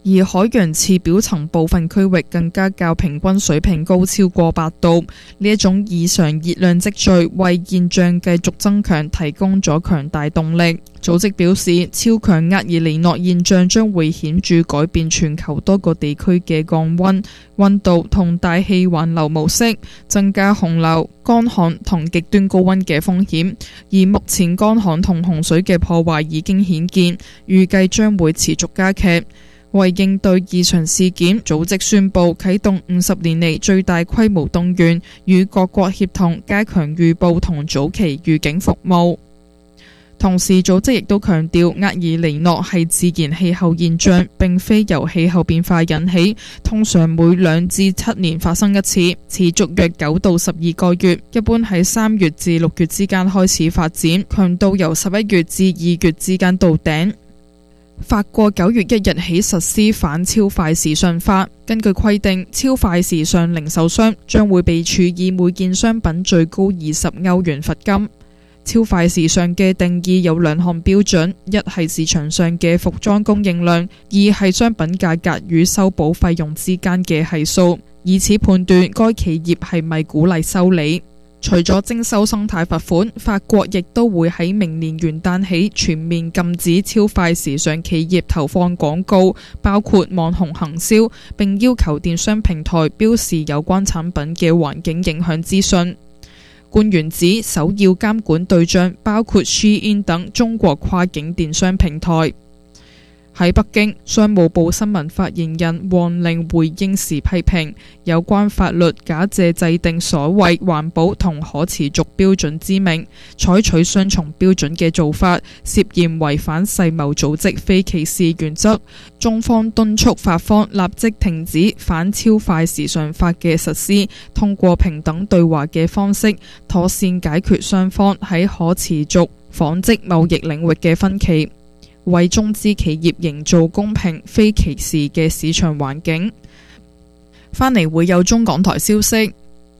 而海洋次表層部分區域更加較平均水平高超過八度。呢一種異常熱量積聚為現象繼續增強提供咗強大動力。組織表示，超強厄爾尼諾現象將會顯著改變全球多個地區嘅降溫、溫度同大氣環流模式，增加洪流、乾旱同極端高溫嘅風險。而目前乾旱同洪水嘅破壞已經顯見，預計將會持續加劇。為應對異常事件，組織宣布啟動五十年嚟最大規模動員，與各國協同加強預報同早期預警服務。同時，組織亦都強調，厄爾尼諾係自然氣候現象，並非由氣候變化引起，通常每兩至七年發生一次，持續約九到十二個月，一般喺三月至六月之間開始發展，強度由十一月至二月之間到頂。法國九月一日起實施反超快時尚法，根據規定，超快時尚零售商將會被處以每件商品最高二十歐元罰金。超快時尚嘅定義有兩項標準，一係市場上嘅服裝供應量，二係商品價格與修補費用之間嘅係數，以此判斷該企業係咪鼓勵修理。除咗徵收生態罰款，法國亦都會喺明年元旦起全面禁止超快時尚企業投放廣告，包括網紅行銷，並要求電商平台標示有關產品嘅環境影響資訊。官員指首要監管對象包括 Shein 等中國跨境電商平台。喺北京，商務部新聞發言人王寧回應時批評有關法律假借制定所謂環保同可持續標準之名，採取雙重標準嘅做法，涉嫌違反世貿組織非歧視原則。中方敦促法方立即停止反超快時尚法嘅實施，通過平等對話嘅方式，妥善解決雙方喺可持續紡織貿易領域嘅分歧，為中資企業營造公平、非歧視嘅市場環境。返嚟會有中港台消息。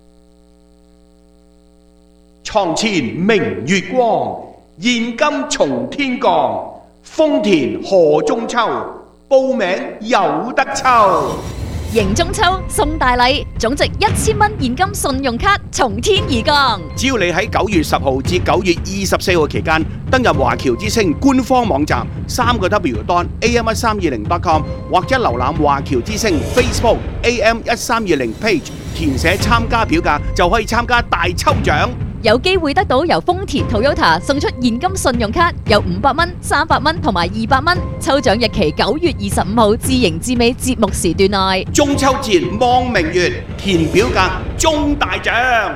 床前明月光，現金從天降。豐田賀中秋，報名有得抽。 迎中秋送大禮，總值一千蚊現金信用卡從天而降。 只要你喺九月十號至九月二十四號期間登入華僑之星官方網站三個 W 點 A M 一三二零 點 com 或者瀏覽華僑之星 Facebook A M 一三二零 page， 填寫參加表格就可以參加大抽獎。 有機會得到由豐田 Toyota 送出現金信用卡，有五百蚊、三百蚊同埋二百蚊。抽獎日期九月二十五號至迎至尾節目時段內。 中秋節望明月，填表格中大獎。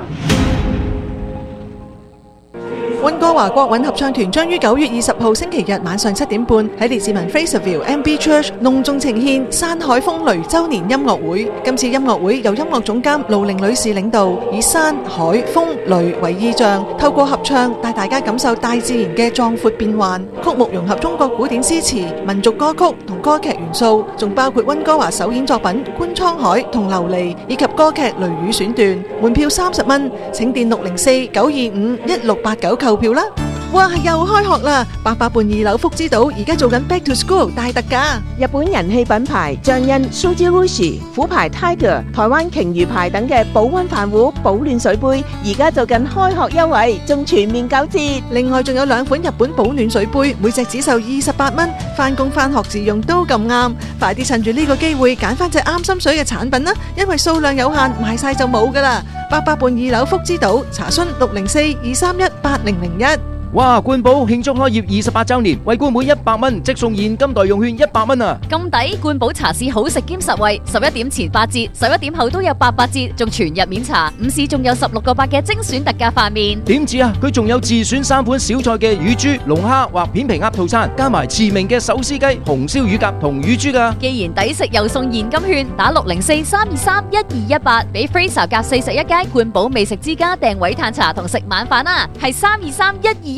溫哥華國韻合唱團將於九月二十號星期日晚上七點半喺列治文 Fraserville M B Church 隆重呈獻山海風雷周年音樂會。今次音樂會由音樂總監盧玲女士領導，以山海風雷為意象，透過合唱帶大家感受大自然嘅壯闊變幻。曲目融合中國古典詩詞、民族歌曲同歌劇元素，仲包括溫哥華首演作品《觀滄海》同《琉璃》，以及歌劇《雷雨》選段。門票三十蚊，請電六零四九二五一六八九購票啦！哇，又開學啦！八佰伴二樓福之島而家做緊 Back to School 大特價， 日本人氣品牌象印、Suji Rushi、虎牌 Tiger、台灣鯨魚牌等嘅保溫飯壺、保暖水杯，而家做緊開學優惠，仲全面九折。 另外仲有兩款日本保暖水杯，每隻只售二十八蚊，返工返學自用都咁啱。快啲趁住呢個機會揀翻隻啱心水嘅產品啦，因為數量有限，賣晒就冇噶啦。八佰伴二樓福之島，查詢六零四二三一八零零一。 哇！冠寶慶祝開業二十八週年，為冠每一百蚊即送現金代用券一百蚊啊！ 咁抵！冠寶茶市好食兼實惠，十一點前八折，十一點後都有八八折，仲全日免查。午市仲有十六個八嘅精選特價飯麵。 點止啊！佢仲有自選三款小菜嘅乳豬、龍蝦或片皮鴨套餐，加埋馳名嘅手撕雞、紅燒乳鴿同乳豬噶。 既然抵食又送現金券，打六零四三二三一二一八，俾 Fraser 夾四十一街冠寶美食之家訂位嘆茶同食晚飯啊！係三二三一二一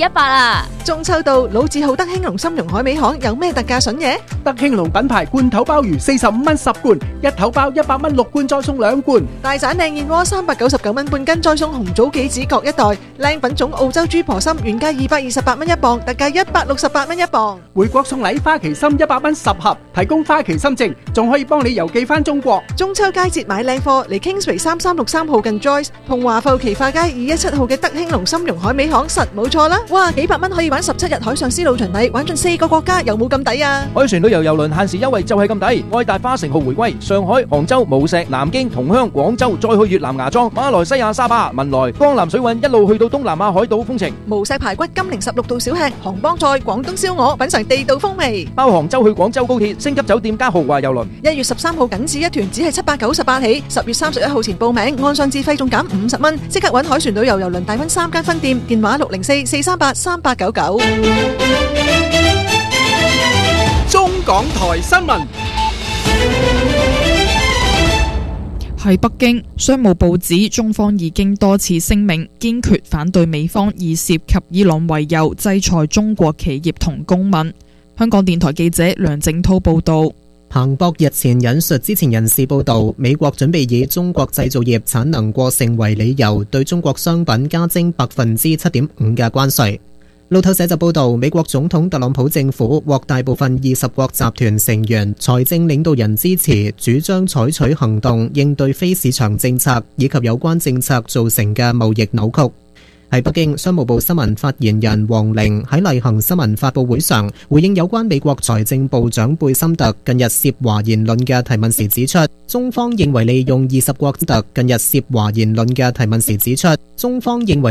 八啊！ 中秋到，老字號德興隆參茸海味行有咩特價筍嘢？ 德興隆品牌罐頭鮑魚四十五蚊十罐，一頭鮑一百蚊六罐，再送兩罐。 大盞靚燕窩三百九十九蚊半斤，再送紅棗杞子各一袋。靚品種澳洲豬婆參原價二百二十八蚊一磅，特價一百六十八蚊一磅。 回國送禮花旗參一百蚊十盒，提供花旗參證，仲可以幫你郵寄翻中國。 中秋佳節買靚貨，嚟 Kingsway 三三六三號近 Joyce 同華埠奇化街二一七號嘅德興隆參茸海味行實冇錯啦！哇，幾百蚊可以玩十七日海上絲路巡禮，玩盡四個國家，有冇咁抵啊？ 海船旅遊郵輪限時優惠就係咁抵，愛達花城號回歸，上海、杭州、無錫、南京、同鄉、廣州，再去越南芽莊、馬來西亞沙巴、文萊、江南水韻，一路去到東南亞海島風情。 無錫排骨、金陵十六道小吃、杭幫菜、廣東燒鵝，品嚐地道風味。 包杭州去廣州高鐵、星級酒店加豪華郵輪。 一月十三號僅此一團，只係七百九十八起，十月三十一號前報名，按上自費仲減五十蚊，即刻揾海船旅遊郵輪大溫三間分店，電話六零四四三八三八九九。 中港台新聞。 喺北京，商務部指中方已經多次聲明，堅決反對美方以涉及伊朗為由制裁中國企業同公民。香港電台記者梁正滔報導。 彭博日前引述知情人士報導，美國準備以中國製造業產能過剩為理由，對中國商品加徵百分之七點五嘅關稅。路透社就報導，美國總統特朗普政府獲大部分二十國集團成員財政領導人支持，主張採取行動應對非市場政策以及有關政策造成嘅貿易扭曲。喺北京，商務部新聞發言人黃玲喺例行新聞發佈會上回應有關美國財政部長貝森特近日涉華言論嘅提問時指出，中方認為利用二十國特近日涉華言論嘅提問時指出，中方認為